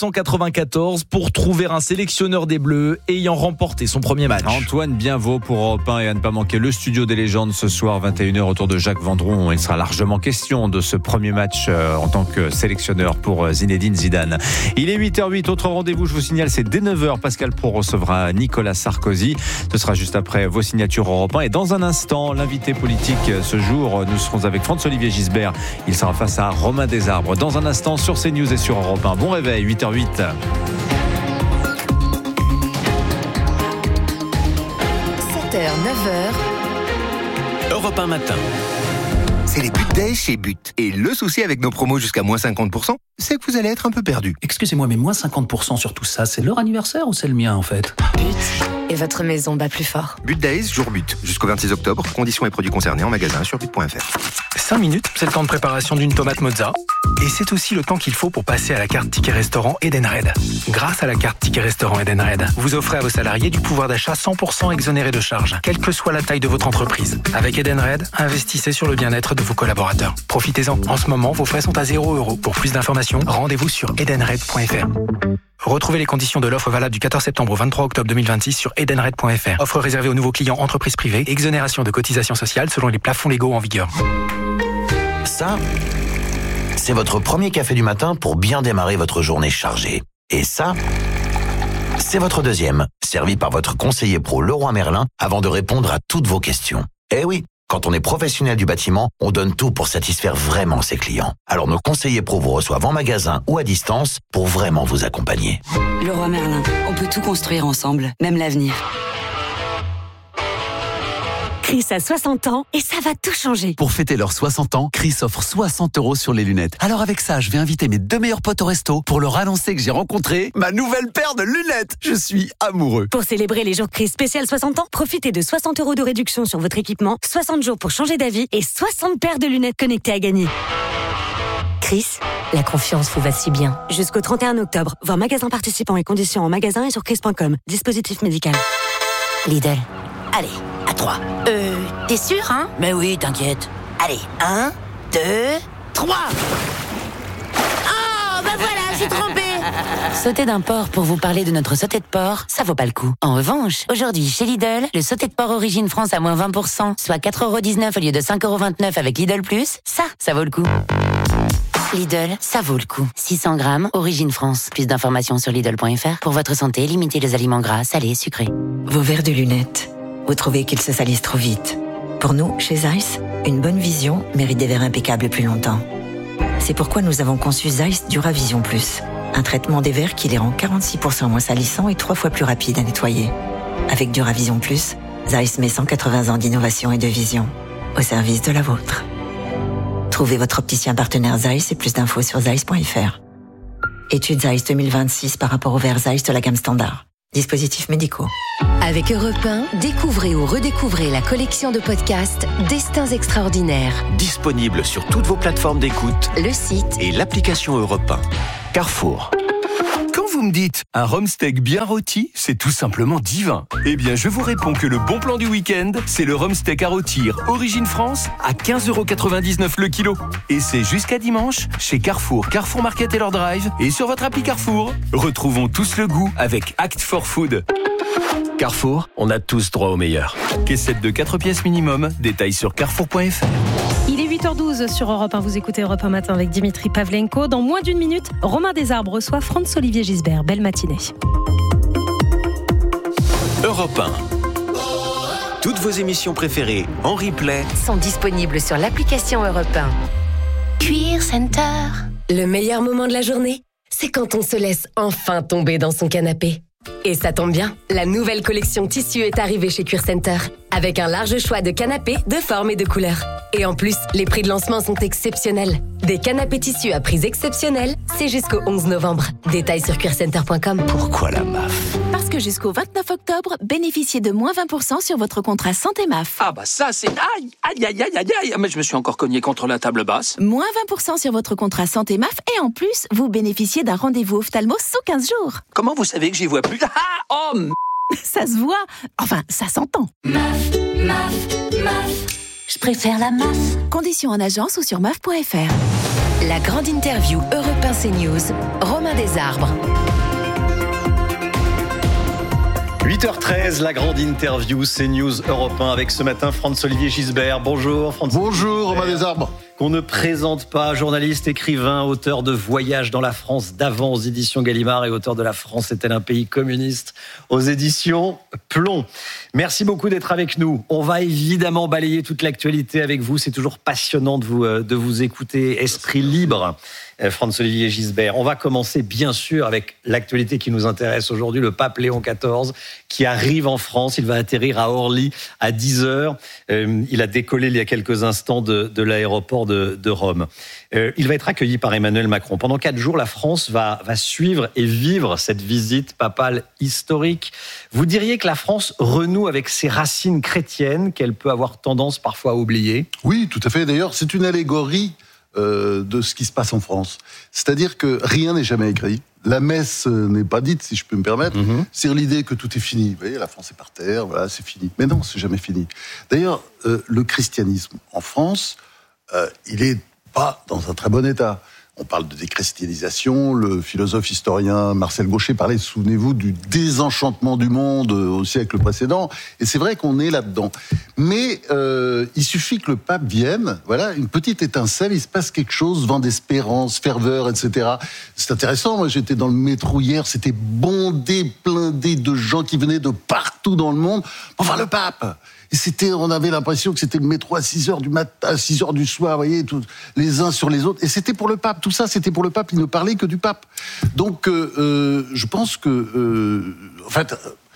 1994 pour trouver un sélectionneur des Bleus ayant remporté son premier match. Antoine Bienveau pour Europe 1 et à ne pas manquer le studio des légendes ce soir 21h autour de Jacques Vendron. Il sera largement question de ce premier match en tant que sélectionneur pour Zinedine Zidane. Il est 8h08, autre rendez-vous, je vous signale, c'est dès 9h. Pascal Praud recevra Nicolas Sarkozy. Ce sera juste après vos signatures Europe 1 et dans un instant, l'invité politique ce jour, nous serons avec François-Olivier Gisbert. Il sera face à Romain Desarbres dans un instant sur CNews et sur Europe 1. Bon réveil, 8h08. 7h, 9h. Europe 1 matin. C'est les But Days chez But. Et le souci avec nos promos jusqu'à moins 50%, c'est que vous allez être un peu perdu. Excusez-moi, mais moins 50% sur tout ça, c'est leur anniversaire ou c'est le mien en fait ? But. Et votre maison bat plus fort. But Days, jour But. Jusqu'au 26 octobre. Conditions et produits concernés en magasin sur but.fr. 5 minutes, c'est le temps de préparation d'une tomate mozza. Et c'est aussi le temps qu'il faut pour passer à la carte Ticket Restaurant Edenred. Grâce à la carte Ticket Restaurant Edenred, vous offrez à vos salariés du pouvoir d'achat 100% exonéré de charges, quelle que soit la taille de votre entreprise. Avec Edenred, investissez sur le bien-être de vos collaborateurs. Profitez-en. En ce moment, vos frais sont à 0 €. Pour plus d'informations, rendez-vous sur edenred.fr. Retrouvez les conditions de l'offre valable du 14 septembre au 23 octobre 2026 sur edenred.fr. Offre réservée aux nouveaux clients entreprises privées. Exonération de cotisations sociales selon les plafonds légaux en vigueur. Ça, c'est votre premier café du matin pour bien démarrer votre journée chargée. Et ça, c'est votre deuxième, servi par votre conseiller pro Leroy Merlin avant de répondre à toutes vos questions. Eh oui, quand on est professionnel du bâtiment, on donne tout pour satisfaire vraiment ses clients. Alors nos conseillers pro vous reçoivent en magasin ou à distance pour vraiment vous accompagner. Leroy Merlin, on peut tout construire ensemble, même l'avenir. Chris a 60 ans et ça va tout changer. Pour fêter leurs 60 ans, Chris offre 60 € sur les lunettes. Alors avec ça, je vais inviter mes 2 meilleurs potes au resto pour leur annoncer que j'ai rencontré ma nouvelle paire de lunettes. Je suis amoureux. Pour célébrer les jours Chris spécial 60 ans, profitez de 60 € de réduction sur votre équipement, 60 jours pour changer d'avis et 60 paires de lunettes connectées à gagner. Chris, la confiance vous va si bien. Jusqu'au 31 octobre, voir magasin participants et conditions en magasin et sur chris.com. Dispositif médical. Lidl. Allez, à 3. T'es sûr, hein? Mais oui, t'inquiète. Allez, 1, 2, 3. Oh, bah voilà, j'ai trompé. Sauter d'un porc pour vous parler de notre sauté de porc, ça vaut pas le coup. En revanche, aujourd'hui, chez Lidl, le sauté de porc Origine France à moins 20%, soit 4,19 € au lieu de 5,29 € avec Lidl+, ça vaut le coup. Lidl, ça vaut le coup. 600 grammes, origine France. Plus d'informations sur Lidl.fr. Pour votre santé, limitez les aliments gras, salés, sucrés. Vos verres de lunettes. Vous trouvez qu'ils se salissent trop vite. Pour nous, chez Zeiss, une bonne vision mérite des verres impeccables plus longtemps. C'est pourquoi nous avons conçu Zeiss Duravision Plus. Un traitement des verres qui les rend 46% moins salissants et 3 fois plus rapides à nettoyer. Avec Duravision Plus, Zeiss met 180 ans d'innovation et de vision au service de la vôtre. Trouvez votre opticien partenaire Zeiss et plus d'infos sur zeiss.fr. Étude Zeiss 2026 par rapport au verre Zeiss de la gamme standard. Dispositifs médicaux. Avec Europe 1, découvrez ou redécouvrez la collection de podcasts Destins extraordinaires. Disponible sur toutes vos plateformes d'écoute, le site et l'application Europe 1. Carrefour. Quand vous me dites un rhum steak bien rôti, c'est tout simplement divin. Eh bien, je vous réponds que le bon plan du week-end, c'est le rhum steak à rôtir Origine France à 15,99€ le kilo. Et c'est jusqu'à dimanche chez Carrefour, Carrefour Market et leur drive et sur votre appli Carrefour. Retrouvons tous le goût avec Act for Food. Carrefour, on a tous droit au meilleur. Caissette de 4 pièces minimum, détails sur carrefour.fr. Il est 8h12 sur Europe 1, vous écoutez Europe 1 matin avec Dimitri Pavlenko. Dans moins d'une minute, Romain Desarbres reçoit Franz-Olivier Gisbert. Belle matinée. Europe 1. Toutes vos émissions préférées en replay sont disponibles sur l'application Europe 1. Cuir Center. Le meilleur moment de la journée, c'est quand on se laisse enfin tomber dans son canapé. Et ça tombe bien, la nouvelle collection tissu est arrivée chez Cuir Center, avec un large choix de canapés de formes et de couleurs. Et en plus, les prix de lancement sont exceptionnels. Des canapés tissus à prix exceptionnels, c'est jusqu'au 11 novembre. Détails sur cuircenter.com. Pourquoi la MAF ? Parce que jusqu'au 29 octobre, bénéficiez de moins 20% sur votre contrat santé MAF. Ah bah ça c'est... Aïe, mais je me suis encore cogné contre la table basse. Moins 20% sur votre contrat santé MAF et en plus, vous bénéficiez d'un rendez-vous ophtalmo sous 15 jours. Comment vous savez que j'y vois plus ? Ça se voit, enfin ça s'entend. MAF. Je préfère la MAF. Conditions en agence ou sur MAF.fr. La grande interview Europe 1 CNews, Romain Desarbres. 8h13, la grande interview CNews Europe 1 avec ce matin Franz-Olivier Gisbert. Bonjour Franz-Olivier. Bonjour Romain Desarbres. Qu'on ne présente pas, journaliste, écrivain, auteur de Voyage dans la France d'avant aux éditions Gallimard et auteur de La France est-elle un pays communiste aux éditions Plomb. Merci beaucoup d'être avec nous. On va évidemment balayer toute l'actualité avec vous. C'est toujours passionnant de vous écouter. Esprit libre, Franz-Olivier Gisbert. On va commencer bien sûr avec l'actualité qui nous intéresse aujourd'hui, le pape Léon XIV qui arrive en France. Il va atterrir à Orly à 10h. Il a décollé il y a quelques instants de l'aéroport de Rome. Il va être accueilli par Emmanuel Macron. Pendant 4 jours, la France va suivre et vivre cette visite papale historique. Vous diriez que la France renoue avec ses racines chrétiennes qu'elle peut avoir tendance parfois à oublier ? Oui, tout à fait. D'ailleurs, c'est une allégorie de ce qui se passe en France. C'est-à-dire que rien n'est jamais écrit. La messe n'est pas dite, si je peux me permettre. C'est l'idée que tout est fini. Vous voyez, la France est par terre, voilà, c'est fini. Mais non, c'est jamais fini. D'ailleurs, le christianisme en France, il est pas dans un très bon état. On parle de déchristianisation, le philosophe historien Marcel Gauchet parlait, souvenez-vous, du désenchantement du monde au siècle précédent, et c'est vrai qu'on est là-dedans. Mais il suffit que le pape vienne, voilà, une petite étincelle, il se passe quelque chose, vent d'espérance, ferveur, etc. C'est intéressant, moi j'étais dans le métro hier, c'était bondé, blindé de gens qui venaient de partout dans le monde pour voir le pape. Et on avait l'impression que c'était le métro à 6h du matin, à 6h du soir, vous voyez, les uns sur les autres. Et c'était pour le pape. Tout ça, c'était pour le pape. Il ne parlait que du pape. Donc, je pense que, en fait,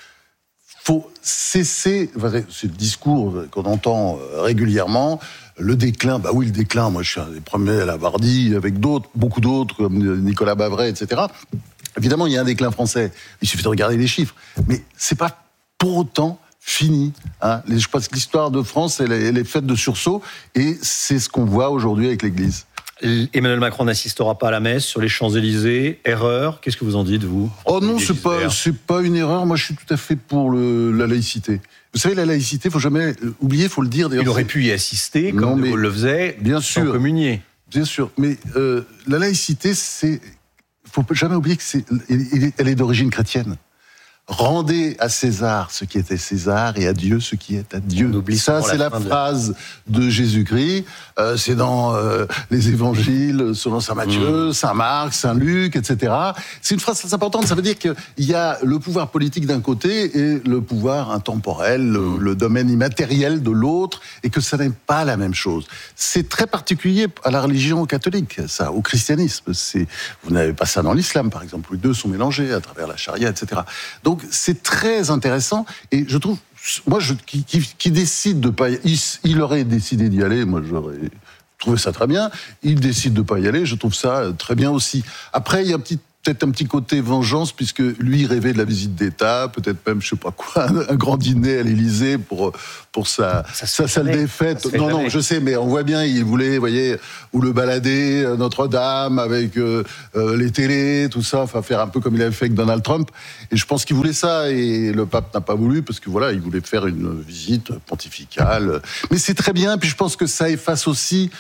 faut cesser, c'est le discours qu'on entend régulièrement, le déclin. Bah oui, le déclin. Moi, je suis un des premiers à l'avoir dit, avec d'autres, beaucoup d'autres, comme Nicolas Bavray, etc. Évidemment, il y a un déclin français. Il suffit de regarder les chiffres. Mais c'est pas pour autant fini. Hein. Je pense que l'histoire de France, elle est faite de sursauts, et c'est ce qu'on voit aujourd'hui avec l'Église. Emmanuel Macron n'assistera pas à la messe sur les Champs-Élysées. Erreur. Qu'est-ce que vous en dites, vous ? Oh non, c'est pas une erreur. Moi, je suis tout à fait pour la laïcité. Vous savez, la laïcité, faut jamais oublier, faut le dire. D'ailleurs, il aurait pu y assister, comme De Gaulle le faisait, bien sûr, sans communier. Bien sûr, mais la laïcité, faut jamais oublier que elle est d'origine chrétienne. rendez à César ce qui est à César et à Dieu ce qui est à Dieu. Ça, c'est la phrase de Jésus-Christ. C'est dans les évangiles, selon saint Matthieu, saint Marc, saint Luc, etc. C'est une phrase très importante. Ça veut dire qu'il y a le pouvoir politique d'un côté et le pouvoir intemporel, le domaine immatériel de l'autre, et que ça n'est pas la même chose. C'est très particulier à la religion catholique, ça, au christianisme. Vous n'avez pas ça dans l'islam, par exemple, où les deux sont mélangés à travers la charia, etc. Donc c'est très intéressant, et je trouve, moi, qui décide de pas, il aurait décidé d'y aller, moi j'aurais trouvé ça très bien. Il décide de pas y aller, je trouve ça très bien aussi. Après, il y a peut-être un petit côté vengeance, puisque lui rêvait de la visite d'État, peut-être même, je sais pas quoi, un grand dîner à l'Élysée pour sa salle des fêtes. Non, je sais, mais on voit bien, il voulait, vous voyez, ou le balader, Notre-Dame, avec les télés, tout ça, enfin faire un peu comme il avait fait avec Donald Trump. Et je pense qu'il voulait ça, et le pape n'a pas voulu, parce que voilà, il voulait faire une visite pontificale. Mais c'est très bien, puis je pense que ça efface aussi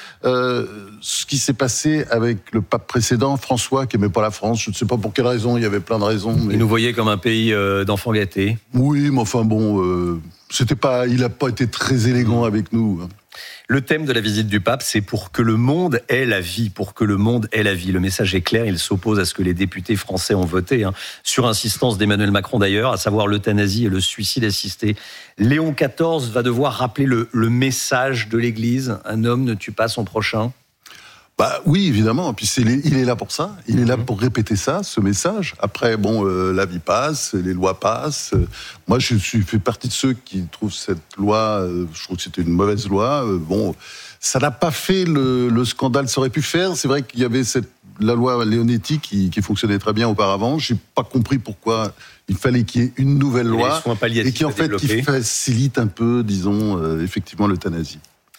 ce qui s'est passé avec le pape précédent, François, qui aimait pas la France. Je ne sais pas pour quelle raison, il y avait plein de raisons. Mais... Il nous voyait comme un pays d'enfants gâtés. Oui, mais enfin bon, il n'a pas été très élégant avec nous. Le thème de la visite du pape, c'est pour que le monde ait la vie, pour que le monde ait la vie. Le message est clair, il s'oppose à ce que les députés français ont voté, sur insistance d'Emmanuel Macron d'ailleurs, à savoir l'euthanasie et le suicide assisté. Léon XIV va devoir rappeler le message de l'Église. Un homme ne tue pas son prochain. Oui, évidemment. Puis il est là pour ça. Il est là pour répéter ça, ce message. Après, la vie passe, les lois passent. Moi, je fais partie de ceux qui trouvent cette loi. Je trouve que c'était une mauvaise loi. Ça n'a pas fait le scandale que ça aurait pu faire. C'est vrai qu'il y avait la loi Leonetti qui fonctionnait très bien auparavant. J'ai pas compris pourquoi il fallait qu'il y ait une nouvelle loi et qui facilite un peu, disons, effectivement, l'euthanasie.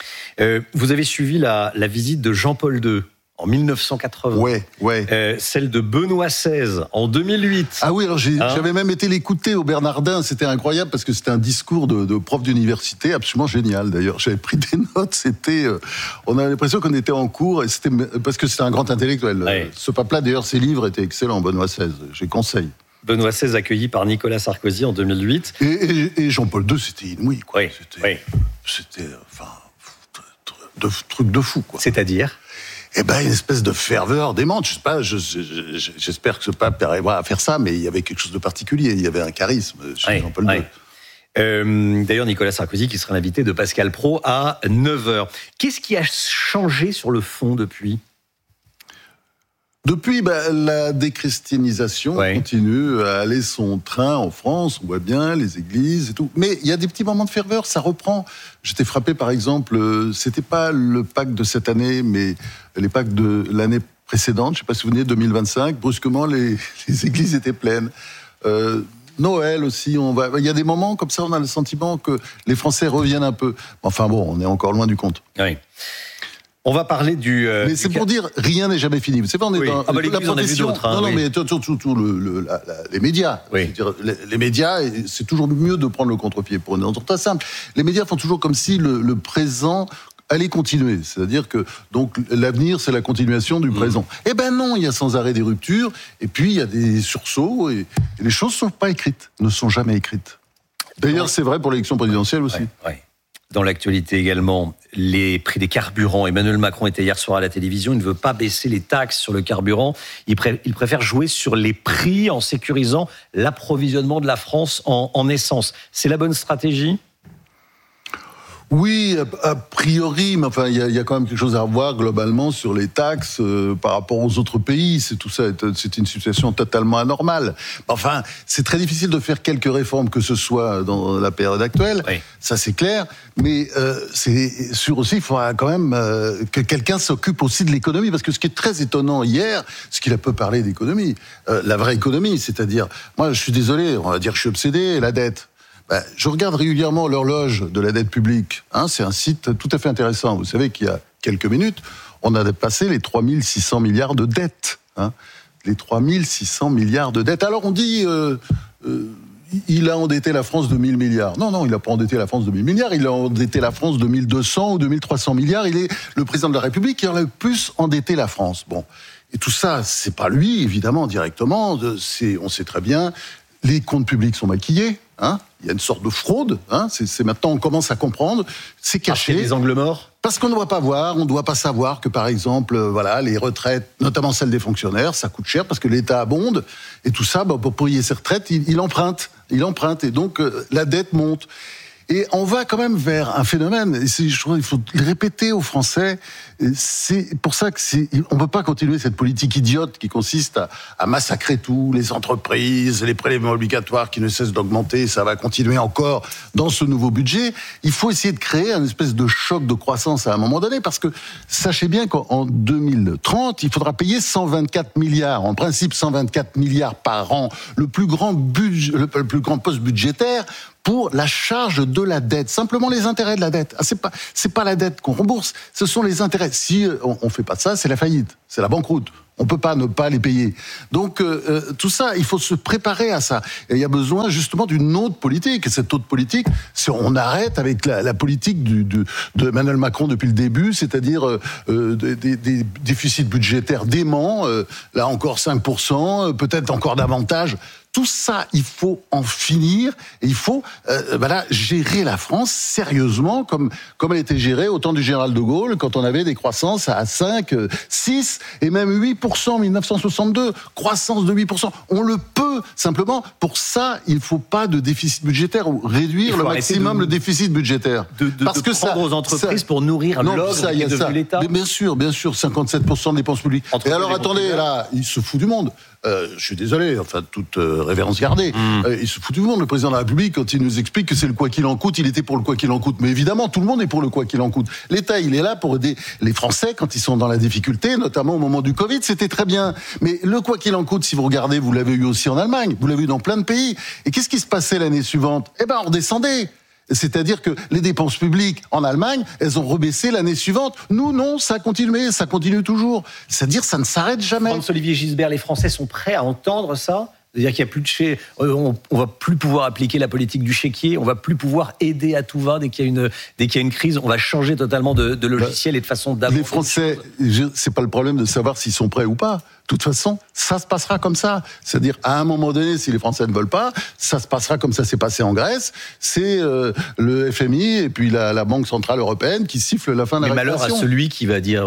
Vous avez suivi la visite de Jean-Paul II en 1980. Ouais. Celle de Benoît XVI en 2008. Ah oui, alors j'avais même été l'écouter au Bernardin. C'était incroyable parce que c'était un discours de prof d'université absolument génial. D'ailleurs, j'avais pris des notes. On avait l'impression qu'on était en cours, et parce que c'était un grand intellectuel. Ouais. Ce pape-là, d'ailleurs, ses livres étaient excellents. Benoît XVI, je conseille. Benoît XVI accueilli par Nicolas Sarkozy en 2008. Et Jean-Paul II, c'était inouï, quoi. C'était truc de fou, quoi. C'est-à-dire ? Une espèce de ferveur démente. Je sais pas, j'espère que ce pape arrivera à faire ça, mais il y avait quelque chose de particulier. Il y avait un charisme chez Jean-Paul II. D'ailleurs, Nicolas Sarkozy qui sera l'invité de Pascal Praud à 9h. Qu'est-ce qui a changé sur le fond depuis ? Depuis, la déchristianisation continue à aller son train en France. On voit bien les églises et tout. Mais il y a des petits moments de ferveur, ça reprend. J'étais frappé, par exemple, c'était pas le Pâques de cette année, mais les Pâques de l'année précédente, je sais pas si vous vous souvenez, 2025, brusquement, les églises étaient pleines. Noël aussi, il y a des moments comme ça, on a le sentiment que les Français reviennent un peu. Enfin bon, on est encore loin du compte. Oui. On va parler mais c'est pour dire, rien n'est jamais fini. C'est pas, on est dans la profession. Non, mais surtout les médias. Oui. Les médias, c'est toujours mieux de prendre le contre-pied pour une raison très simple. Les médias font toujours comme si le présent allait continuer. C'est-à-dire que donc l'avenir, c'est la continuation du présent. Eh ben non, il y a sans arrêt des ruptures, et puis il y a des sursauts, et les choses ne sont jamais écrites. D'ailleurs, c'est vrai pour l'élection présidentielle aussi. Dans l'actualité également, les prix des carburants. Emmanuel Macron était hier soir à la télévision. Il ne veut pas baisser les taxes sur le carburant. Il préfère jouer sur les prix en sécurisant l'approvisionnement de la France en essence. C'est la bonne stratégie ? Oui, a priori, mais enfin, il y a quand même quelque chose à revoir globalement sur les taxes par rapport aux autres pays. C'est une situation totalement anormale. Enfin, c'est très difficile de faire quelques réformes que ce soit dans la période actuelle. Oui. Ça, c'est clair. Mais c'est sûr aussi, il faudra quand même que quelqu'un s'occupe aussi de l'économie, parce que ce qui est très étonnant hier, c'est qu'il a peu parlé d'économie, la vraie économie, c'est-à-dire, moi, je suis désolé, on va dire que je suis obsédé, la dette. Je regarde régulièrement l'horloge de la dette publique. C'est un site tout à fait intéressant. Vous savez qu'il y a quelques minutes, on a dépassé les 3600 milliards de dettes. Les 3600 milliards de dettes. Alors on dit, il a endetté la France de 1000 milliards. Non, il n'a pas endetté la France de 1000 milliards. Il a endetté la France de 1200 ou 2300 milliards. Il est le président de la République qui a le plus endetté la France. Bon. Et tout ça, c'est pas lui, évidemment, directement. On sait très bien. les comptes publics sont maquillés. Il y a une sorte de fraude. C'est maintenant, on commence à comprendre. C'est caché. Il y a des angles morts. Parce qu'on ne doit pas voir, on ne doit pas savoir que, par exemple, les retraites, notamment celles des fonctionnaires, ça coûte cher parce que l'État abonde. Et tout ça, pour payer ses retraites, il emprunte. Et donc, la dette monte. Et on va quand même vers un phénomène, et je trouve qu'il faut le répéter aux Français, c'est pour ça on ne peut pas continuer cette politique idiote qui consiste à massacrer tout, les entreprises, les prélèvements obligatoires qui ne cessent d'augmenter, ça va continuer encore dans ce nouveau budget. Il faut essayer de créer un espèce de choc de croissance à un moment donné, parce que sachez bien qu'en 2030, il faudra payer 124 milliards, en principe 124 milliards par an, le plus grand poste budgétaire pour la charge de la dette, simplement les intérêts de la dette. C'est pas la dette qu'on rembourse, ce sont les intérêts. Si on fait pas ça, c'est la faillite, c'est la banqueroute. On peut pas ne pas les payer. Donc tout ça, il faut se préparer à ça. Et il y a besoin justement d'une autre politique. Et cette autre politique, on arrête avec la politique de Emmanuel Macron depuis le début, c'est-à-dire des déficits budgétaires déments. Là encore 5%, peut-être encore davantage. Tout ça, il faut en finir et il faut gérer la France sérieusement comme elle était gérée au temps du général de Gaulle, quand on avait des croissances à 5, 6 et même 8% en 1962. Croissance de 8%. On le peut, simplement. Pour ça, il ne faut pas de déficit budgétaire ou réduire le maximum le déficit budgétaire. Parce que prendre aux entreprises pour nourrir l'ogre qui est devenu l'État. Mais bien sûr, 57% de dépenses publiques. Et alors attendez, là, il se fout du monde. Je suis désolé, toute révérence gardée. Il se fout du monde, le président de la République, quand il nous explique que c'est le quoi qu'il en coûte. Il était pour le quoi qu'il en coûte. Mais évidemment, tout le monde est pour le quoi qu'il en coûte. L'État, il est là pour aider les Français quand ils sont dans la difficulté, notamment au moment du Covid. C'était très bien. Mais le quoi qu'il en coûte, si vous regardez, vous l'avez eu aussi en Allemagne. Vous l'avez eu dans plein de pays. Et qu'est-ce qui se passait l'année suivante ? On redescendait. C'est-à-dire que les dépenses publiques en Allemagne, elles ont rebaissé l'année suivante. Nous, non, ça a continué, ça continue toujours. C'est-à-dire, ça ne s'arrête jamais. François-Olivier Gisbert, les Français sont prêts à entendre ça ? C'est-à-dire qu'il n'y a plus de on va plus pouvoir appliquer la politique du chéquier, on va plus pouvoir aider à tout va dès qu'il y a une crise, on va changer totalement de logiciel et de façon d'aborder. Les Français, c'est pas le problème de savoir s'ils sont prêts ou pas. De toute façon, ça se passera comme ça. C'est-à-dire, à un moment donné, si les Français ne veulent pas, ça se passera comme ça s'est passé en Grèce. C'est le FMI et puis la Banque Centrale Européenne qui sifflent la fin de la récréation. Malheur à celui qui va dire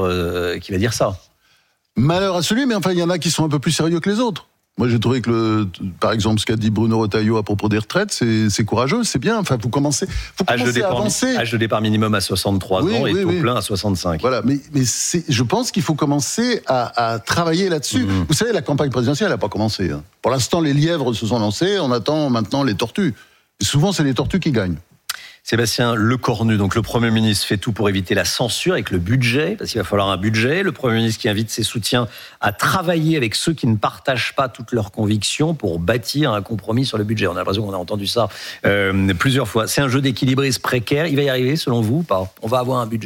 ça. Malheur à celui, mais il y en a qui sont un peu plus sérieux que les autres. Moi, j'ai trouvé que, par exemple, ce qu'a dit Bruno Retailleau à propos des retraites, c'est courageux, c'est bien. Vous commencez à avancer. Âge de départ minimum à 63 ans et taux plein à 65. Voilà, mais je pense qu'il faut commencer à travailler là-dessus. Vous savez, la campagne présidentielle n'a pas commencé. Pour l'instant, les lièvres se sont lancés, on attend maintenant les tortues. Et souvent, c'est les tortues qui gagnent. Sébastien Lecornu, donc le Premier ministre fait tout pour éviter la censure avec le budget, parce qu'il va falloir un budget. Le Premier ministre qui invite ses soutiens à travailler avec ceux qui ne partagent pas toutes leurs convictions pour bâtir un compromis sur le budget. On a l'impression qu'on a entendu ça plusieurs fois. C'est un jeu d'équilibrisme précaire. Il va y arriver, selon vous, ou pas ? On va avoir un budget ?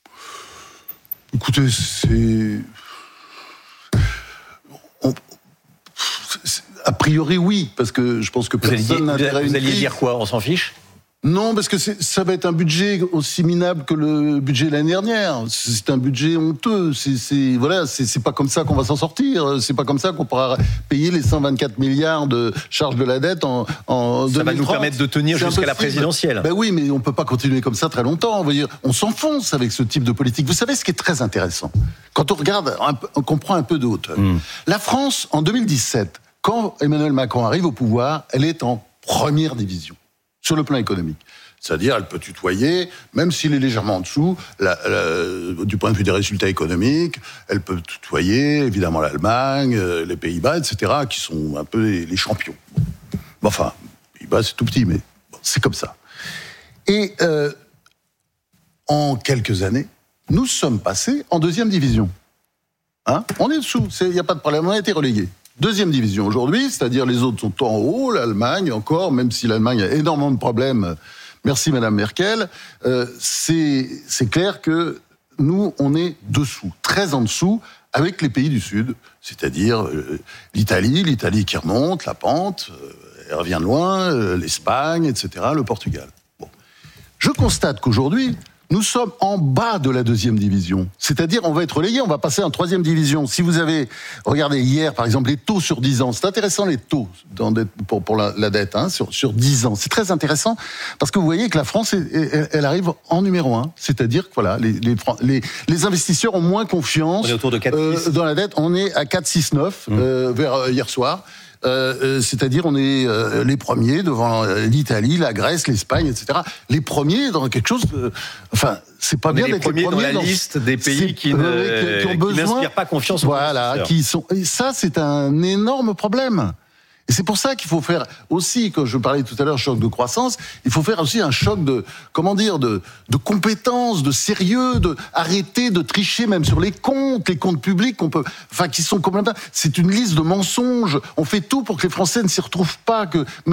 Écoutez, a priori, oui, parce que je pense que personne n'a intérêt à une crise. Vous alliez dire quoi ? On s'en fiche ? Non, parce que ça va être un budget aussi minable que le budget de l'année dernière. C'est un budget honteux. C'est pas comme ça qu'on va s'en sortir. C'est pas comme ça qu'on pourra payer les 124 milliards de charges de la dette en 2030. Ça va nous permettre de tenir jusqu'à la présidentielle. Oui, mais on peut pas continuer comme ça très longtemps. On s'enfonce avec ce type de politique. Vous savez ce qui est très intéressant ? Quand on regarde, on prend un peu de hauteur. La France, en 2017, quand Emmanuel Macron arrive au pouvoir, elle est en première division sur le plan économique. C'est-à-dire, elle peut tutoyer, même s'il est légèrement en dessous, du point de vue des résultats économiques, elle peut tutoyer, évidemment, l'Allemagne, les Pays-Bas, etc., qui sont un peu les champions. Les Pays-Bas, c'est tout petit, mais c'est comme ça. Et en quelques années, nous sommes passés en deuxième division. On est dessous, il n'y a pas de problème, on a été relégués. Deuxième division aujourd'hui, c'est-à-dire les autres sont en haut, l'Allemagne encore, même si l'Allemagne a énormément de problèmes. Merci Madame Merkel. C'est clair que nous, on est dessous, très en dessous, avec les pays du Sud, c'est-à-dire l'Italie qui remonte, la pente, elle revient de loin, l'Espagne, etc., le Portugal. Je constate qu'aujourd'hui, Nous sommes en bas de la 2e division. C'est-à-dire, on va être relégué, on va passer en 3e division. Si vous avez, regardé hier, par exemple, les taux sur 10 ans. C'est intéressant, les taux pour la dette, sur 10 ans. C'est très intéressant, parce que vous voyez que la France, elle arrive en numéro 1. C'est-à-dire que, voilà, les investisseurs ont moins confiance. On est autour de 4,6. Dans la dette. On est à 4,69, vers hier soir. C'est-à-dire on est les premiers devant l'Italie, la Grèce, l'Espagne, etc. Les premiers dans quelque chose. Enfin, c'est pas bien d'être les premiers dans la liste des pays qui n'inspirent pas confiance. Voilà, qui sont. Et ça, c'est un énorme problème. Et c'est pour ça qu'il faut faire aussi, quand je parlais tout à l'heure, choc de croissance, il faut faire aussi un choc de compétences, de sérieux, arrêter de tricher même sur les comptes publics qui sont complètement, c'est une liste de mensonges. On fait tout pour que les Français ne s'y retrouvent pas,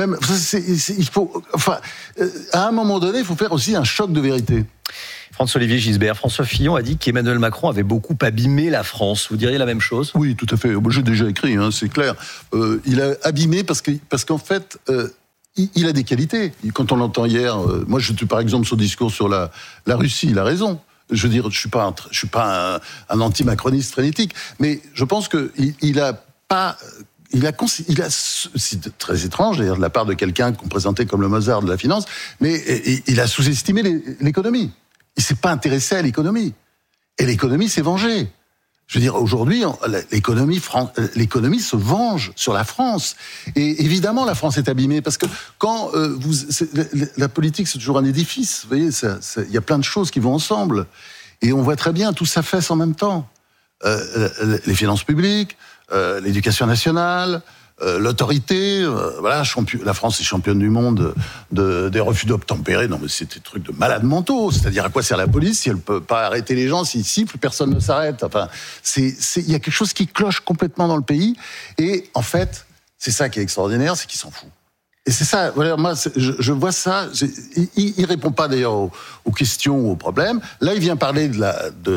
à un moment donné, il faut faire aussi un choc de vérité. François-Olivier Gisbert, François Fillon a dit qu'Emmanuel Macron avait beaucoup abîmé la France. Vous diriez la même chose ? Oui, tout à fait. J'ai déjà écrit, c'est clair. Il a abîmé parce qu'en fait, il a des qualités. Quand on l'entend hier, moi je suis par exemple son discours sur la Russie, il a raison. Je veux dire, je suis pas un anti-macroniste frénétique, mais je pense qu'il a pas... c'est très étrange d'ailleurs de la part de quelqu'un qu'on présentait comme le Mozart de la finance, mais il a sous-estimé l'économie. Il s'est pas intéressé à l'économie. Et l'économie s'est vengée. Je veux dire, aujourd'hui, l'économie se venge sur la France. Et évidemment, la France est abîmée parce que quand la politique, c'est toujours un édifice. Vous voyez, il y a plein de choses qui vont ensemble. Et on voit très bien, tout s'affaisse en même temps. Les finances publiques, l'éducation nationale, l'autorité, la France est championne du monde des refus d'obtempérer. Non, mais c'est des trucs de malades mentaux. C'est-à-dire, à quoi sert la police si elle peut pas arrêter les gens, s'ils sifflent, personne ne s'arrête. Enfin, il y a quelque chose qui cloche complètement dans le pays. Et en fait, c'est ça qui est extraordinaire, c'est qu'il s'en fout. Et c'est ça, voilà, moi, je vois ça. Il répond pas d'ailleurs aux questions ou aux problèmes. Là, il vient parler de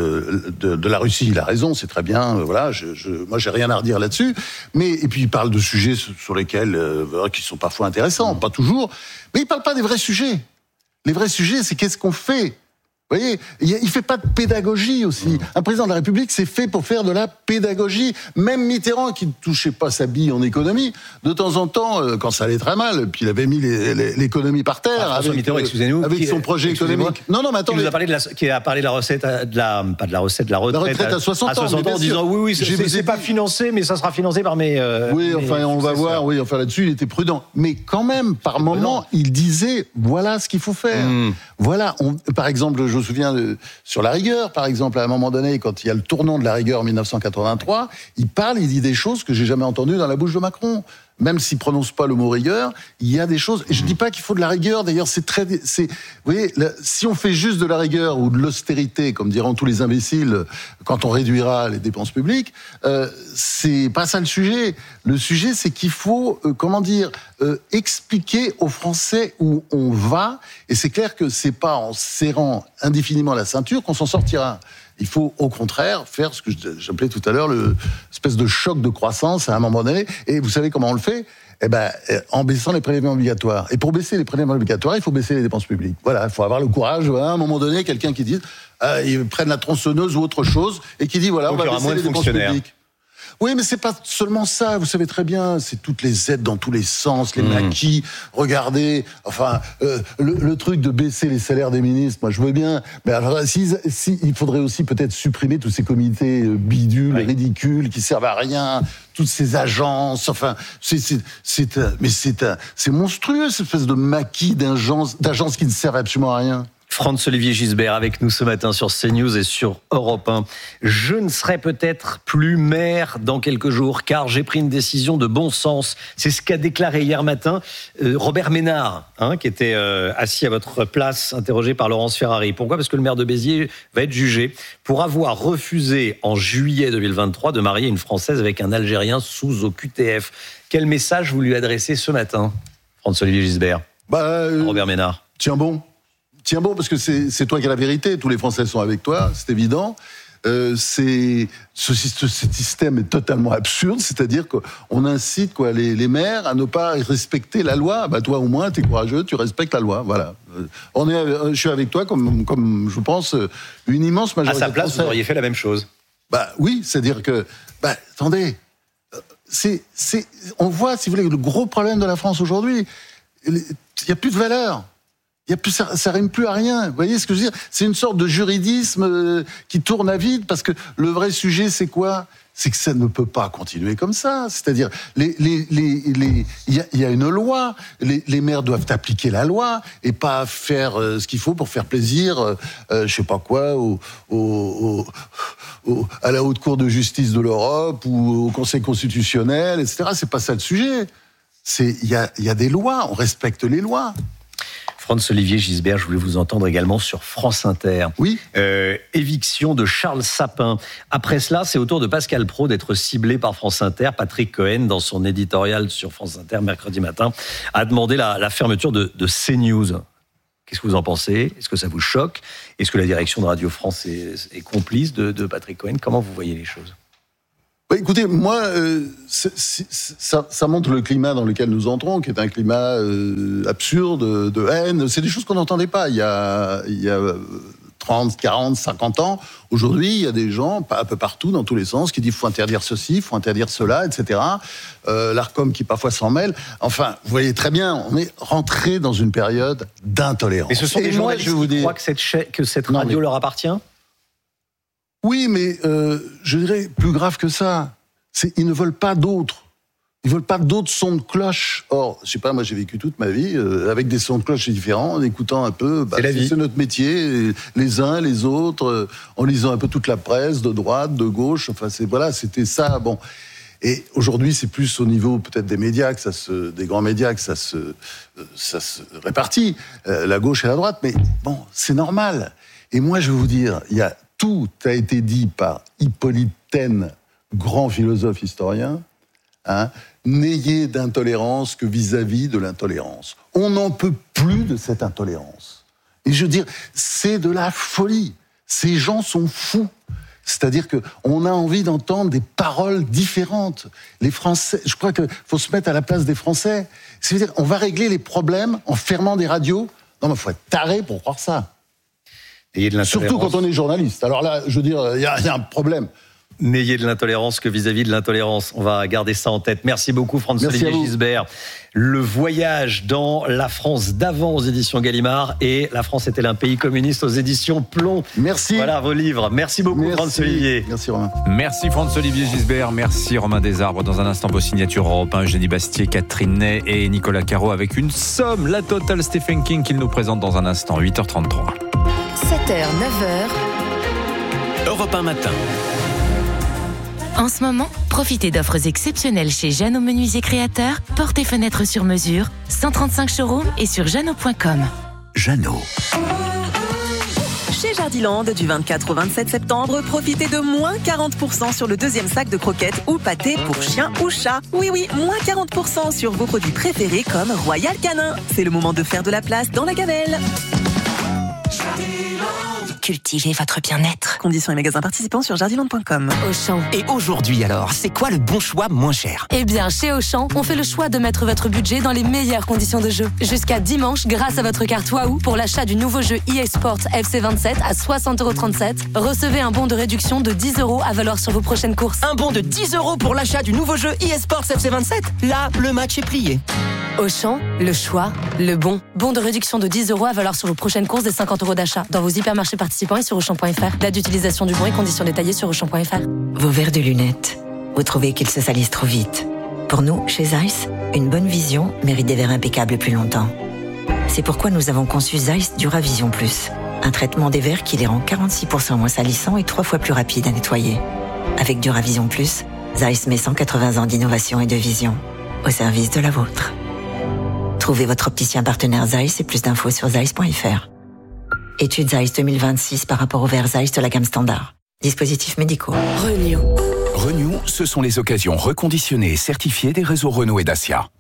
la Russie. Il a raison, c'est très bien. Voilà, moi, j'ai rien à redire là-dessus. Et puis, il parle de sujets sur lesquels qui sont parfois intéressants, pas toujours. Mais il parle pas des vrais sujets. Les vrais sujets, c'est qu'est-ce qu'on fait. Vous voyez, il fait pas de pédagogie aussi. Un président de la République, c'est fait pour faire de la pédagogie. Même Mitterrand, qui ne touchait pas sa bille en économie, de temps en temps, quand ça allait très mal, puis il avait mis l'économie par terre avec son projet économique. Non, mais attendez. Qui a parlé de la recette, de la retraite la retraite à 60 ans, en disant oui, c'est pas financé, mais ça sera financé par mes. On va voir. Oui, enfin là-dessus, il était prudent. Mais quand même, par moment, il disait voilà ce qu'il faut faire. Voilà, par exemple, je me souviens sur la rigueur, par exemple, à un moment donné, quand il y a le tournant de la rigueur en 1983, il dit des choses que j'ai jamais entendues dans la bouche de Macron. Même s'il prononce pas le mot rigueur, il y a des choses. Et je dis pas qu'il faut de la rigueur. D'ailleurs, vous voyez, si on fait juste de la rigueur ou de l'austérité, comme diront tous les imbéciles, quand on réduira les dépenses publiques, c'est pas ça le sujet. Le sujet, c'est qu'il faut, expliquer aux Français où on va. Et c'est clair que c'est pas en serrant indéfiniment la ceinture qu'on s'en sortira. Il faut, au contraire, faire ce que j'appelais tout à l'heure l'espèce de choc de croissance à un moment donné. Et vous savez comment on le fait ? En baissant les prélèvements obligatoires. Et pour baisser les prélèvements obligatoires, il faut baisser les dépenses publiques. Voilà, il faut avoir le courage, à un moment donné, quelqu'un qui dit, ils prennent la tronçonneuse ou autre chose, et qui dit, voilà, on va baisser les dépenses publiques. Oui, mais c'est pas seulement ça, vous savez très bien, c'est toutes les aides dans tous les sens, les maquis, regardez, le truc de baisser les salaires des ministres, moi je veux bien, mais alors il faudrait aussi peut-être supprimer tous ces comités bidules, ridicules, qui servent à rien, toutes ces agences, c'est monstrueux, cette espèce de maquis d'agences qui ne servent absolument à rien. François-Olivier Gisbert avec nous ce matin sur CNews et sur Europe 1. Je ne serai peut-être plus maire dans quelques jours car j'ai pris une décision de bon sens. C'est ce qu'a déclaré hier matin Robert Ménard, qui était assis à votre place, interrogé par Laurence Ferrari. Pourquoi ? Parce que le maire de Béziers va être jugé pour avoir refusé en juillet 2023 de marier une Française avec un Algérien sous OQTF. Quel message vous lui adressez ce matin, François-Olivier Gisbert ? Robert Ménard. Tiens bon, parce que c'est toi qui as la vérité. Tous les Français sont avec toi, c'est évident. Ce système est totalement absurde, c'est-à-dire qu'on incite les maires à ne pas respecter la loi. Bah, toi au moins, tu es courageux, tu respectes la loi. Voilà. Je suis avec toi comme je pense, une immense majorité. À sa place, vous auriez fait la même chose. Bah oui, c'est-à-dire que, attendez, on voit, si vous voulez, le gros problème de la France aujourd'hui. Il n'y a plus de valeur. Ça rime plus à rien. Vous voyez ce que je veux dire ? C'est une sorte de juridisme qui tourne à vide, parce que le vrai sujet, c'est quoi ? C'est que ça ne peut pas continuer comme ça. C'est-à-dire, il y a une loi. Les maires doivent appliquer la loi et pas faire ce qu'il faut pour faire plaisir, je sais pas quoi, à la Haute Cour de justice de l'Europe ou au Conseil constitutionnel, etc. C'est pas ça le sujet. Il y a des lois. On respecte les lois. Franz-Olivier Gisbert, je voulais vous entendre également sur France Inter. Oui. Éviction de Charles Sapin. Après cela, c'est au tour de Pascal Praud d'être ciblé par France Inter. Patrick Cohen, dans son éditorial sur France Inter mercredi matin, a demandé la fermeture de CNews. Qu'est-ce que vous en pensez ? Est-ce que ça vous choque ? Est-ce que la direction de Radio France est complice de Patrick Cohen ? Comment vous voyez les choses ? Écoutez, moi, ça montre le climat dans lequel nous entrons, qui est un climat absurde, de haine. C'est des choses qu'on n'entendait pas il y a 30, 40, 50 ans. Aujourd'hui, il y a des gens, un peu partout, dans tous les sens, qui disent faut interdire ceci, il faut interdire cela, etc. L'Arcom qui parfois s'en mêle. Enfin, vous voyez très bien, on est rentré dans une période d'intolérance. Et ce sont des journalistes qui croient que cette radio leur appartient ? Oui, mais je dirais plus grave que ça. Ils ne veulent pas d'autres. Ils veulent pas d'autres sons de cloche. Or, je sais pas, moi j'ai vécu toute ma vie avec des sons de cloche différents, en écoutant un peu. C'est notre métier, les uns, les autres, en lisant un peu toute la presse, de droite, de gauche. Enfin, c'était ça. Bon. Et aujourd'hui, c'est plus au niveau peut-être des médias des grands médias que ça se répartit, la gauche et la droite. Mais bon, c'est normal. Et moi, je vais vous dire, tout a été dit par Hippolyte Taine, grand philosophe historien. N'ayez d'intolérance que vis-à-vis de l'intolérance. On n'en peut plus de cette intolérance. Et je veux dire, c'est de la folie. Ces gens sont fous. C'est-à-dire qu'on a envie d'entendre des paroles différentes. Les Français, je crois qu'il faut se mettre à la place des Français. C'est-à-dire, on va régler les problèmes en fermant des radios. Non, mais il faut être taré pour croire ça. Surtout quand on est journaliste. Alors là, je veux dire, il y a un problème. N'ayez de l'intolérance que vis-à-vis de l'intolérance. On va garder ça en tête. Merci beaucoup, Franz-Olivier Gisbert. Le voyage dans la France d'avant aux éditions Gallimard et La France est-elle un pays communiste aux éditions Plomb. Merci. Voilà vos livres. Merci beaucoup, Franz-Olivier. Merci, Romain. Merci, Franz-Olivier Gisbert. Merci, Romain Desarbres. Dans un instant, vos signatures Europe 1, Eugénie Bastier, Catherine Ney et Nicolas Caro avec une somme, la totale Stephen King, qu'il nous présente dans un instant, 8h33. 7h, 9h. Europe 1 matin. En ce moment, profitez d'offres exceptionnelles chez Jeannot Menuisier Créateurs, portes et fenêtres sur mesure, 135 showrooms et sur jeannot.com. Jeannot. Chez Jardiland, du 24 au 27 septembre, profitez de moins 40% sur le deuxième sac de croquettes ou pâtés pour chien ou chat. Oui, moins 40% sur vos produits préférés comme Royal Canin. C'est le moment de faire de la place dans la gamelle. Cultivez votre bien-être. Conditions et magasins participants sur jardiland.com. Auchan. Et aujourd'hui alors, c'est quoi le bon choix moins cher ? Eh bien, chez Auchan, on fait le choix de mettre votre budget dans les meilleures conditions de jeu. Jusqu'à dimanche, grâce à votre carte Wahoo, pour l'achat du nouveau jeu EA Sports FC27 à 60,37€, recevez un bon de réduction de 10€ à valoir sur vos prochaines courses. Un bon de 10€ pour l'achat du nouveau jeu EA Sports FC27 ? Là, le match est plié. Auchan, le choix, le bon. Bon de réduction de 10€ à valoir sur vos prochaines courses des 50€ d'achat. Dans vos hypermarchés participants et sur Auchan.fr. Date d'utilisation du bon et conditions détaillées sur Auchan.fr. Vos verres de lunettes, vous trouvez qu'ils se salissent trop vite. Pour nous, chez Zeiss, une bonne vision mérite des verres impeccables plus longtemps. C'est pourquoi nous avons conçu Zeiss Duravision Plus. Un traitement des verres qui les rend 46% moins salissants et 3 fois plus rapides à nettoyer. Avec Duravision Plus, Zeiss met 180 ans d'innovation et de vision au service de la vôtre. Trouvez votre opticien partenaire Zeiss et plus d'infos sur Zeiss.fr. Étude Zeiss 2026 par rapport aux verres Zeiss de la gamme standard. Dispositifs médicaux. Renew. Renew, ce sont les occasions reconditionnées et certifiées des réseaux Renault et Dacia.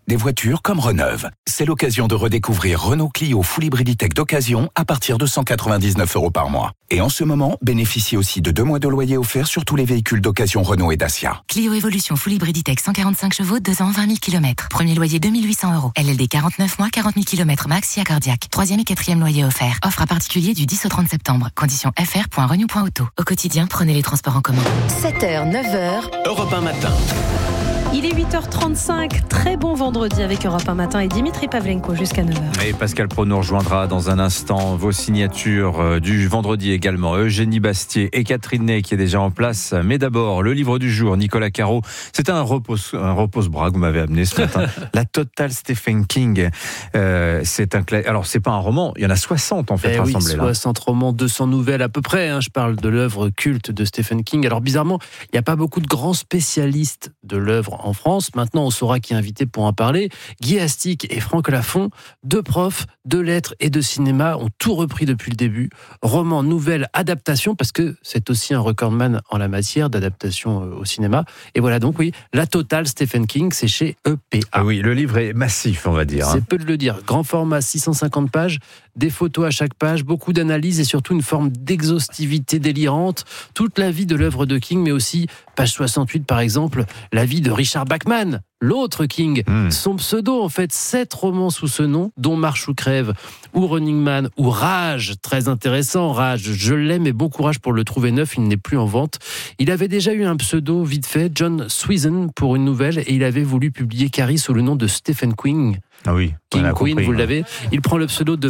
des voitures comme Reneuve. C'est l'occasion de redécouvrir Renault Clio Full Hybrid Tech d'occasion à partir de 199 € par mois. Et en ce moment, bénéficiez aussi de 2 mois de loyer offert sur tous les véhicules d'occasion Renault et Dacia. Clio Evolution Full Hybrid Tech 145 chevaux, 2 ans, 20 000 km. Premier loyer 2 800 €. LLD 49 mois, 40 000 km max, si accordiaque. 3e et 4e loyer offert. Offre à particulier du 10 au 30 septembre. Conditions fr.renew.auto. Au quotidien, prenez les transports en commun. 7h, 9h. Europe 1 matin. Il est 8h35, très bon vendredi avec Europe 1 matin et Dimitri Pavlenko jusqu'à 9h. Et Pascal Praud nous rejoindra dans un instant. Vos signatures du vendredi également. Eugénie Bastier et Catherine Ney qui est déjà en place. Mais d'abord, le livre du jour, Nicolas Caro. C'est un repose-bras que vous m'avez amené ce matin. La totale Stephen King. Alors, c'est pas un roman, il y en a 60 en fait rassemblés là. 60 romans, 200 nouvelles à peu près. Je parle de l'œuvre culte de Stephen King. Alors bizarrement, il n'y a pas beaucoup de grands spécialistes de l'œuvre en France. Maintenant, on saura qui est invité pour en parler. Guy Astic et Franck Lafont, 2 profs de lettres et de cinéma, ont tout repris depuis le début. Romans, nouvelles, adaptations, parce que c'est aussi un recordman en la matière d'adaptation au cinéma. Et voilà donc, oui, la totale Stephen King, c'est chez EPA. Ah oui, le livre est massif, on va dire. C'est peu de le dire. Grand format, 650 pages, des photos à chaque page, beaucoup d'analyses et surtout une forme d'exhaustivité délirante. Toute la vie de l'œuvre de King, mais aussi, page 68 par exemple, la vie de Richard Bachman, l'autre King. Son pseudo, en fait, 7 romans sous ce nom, dont Marche ou crève, ou Running Man, ou Rage, très intéressant, Rage, je l'aime et bon courage pour le trouver neuf, il n'est plus en vente. Il avait déjà eu un pseudo vite fait, John Swizzen, pour une nouvelle, et il avait voulu publier Carrie sous le nom de Stephen King. Ah oui, King Queen, vous l'avez. Il prend le pseudo de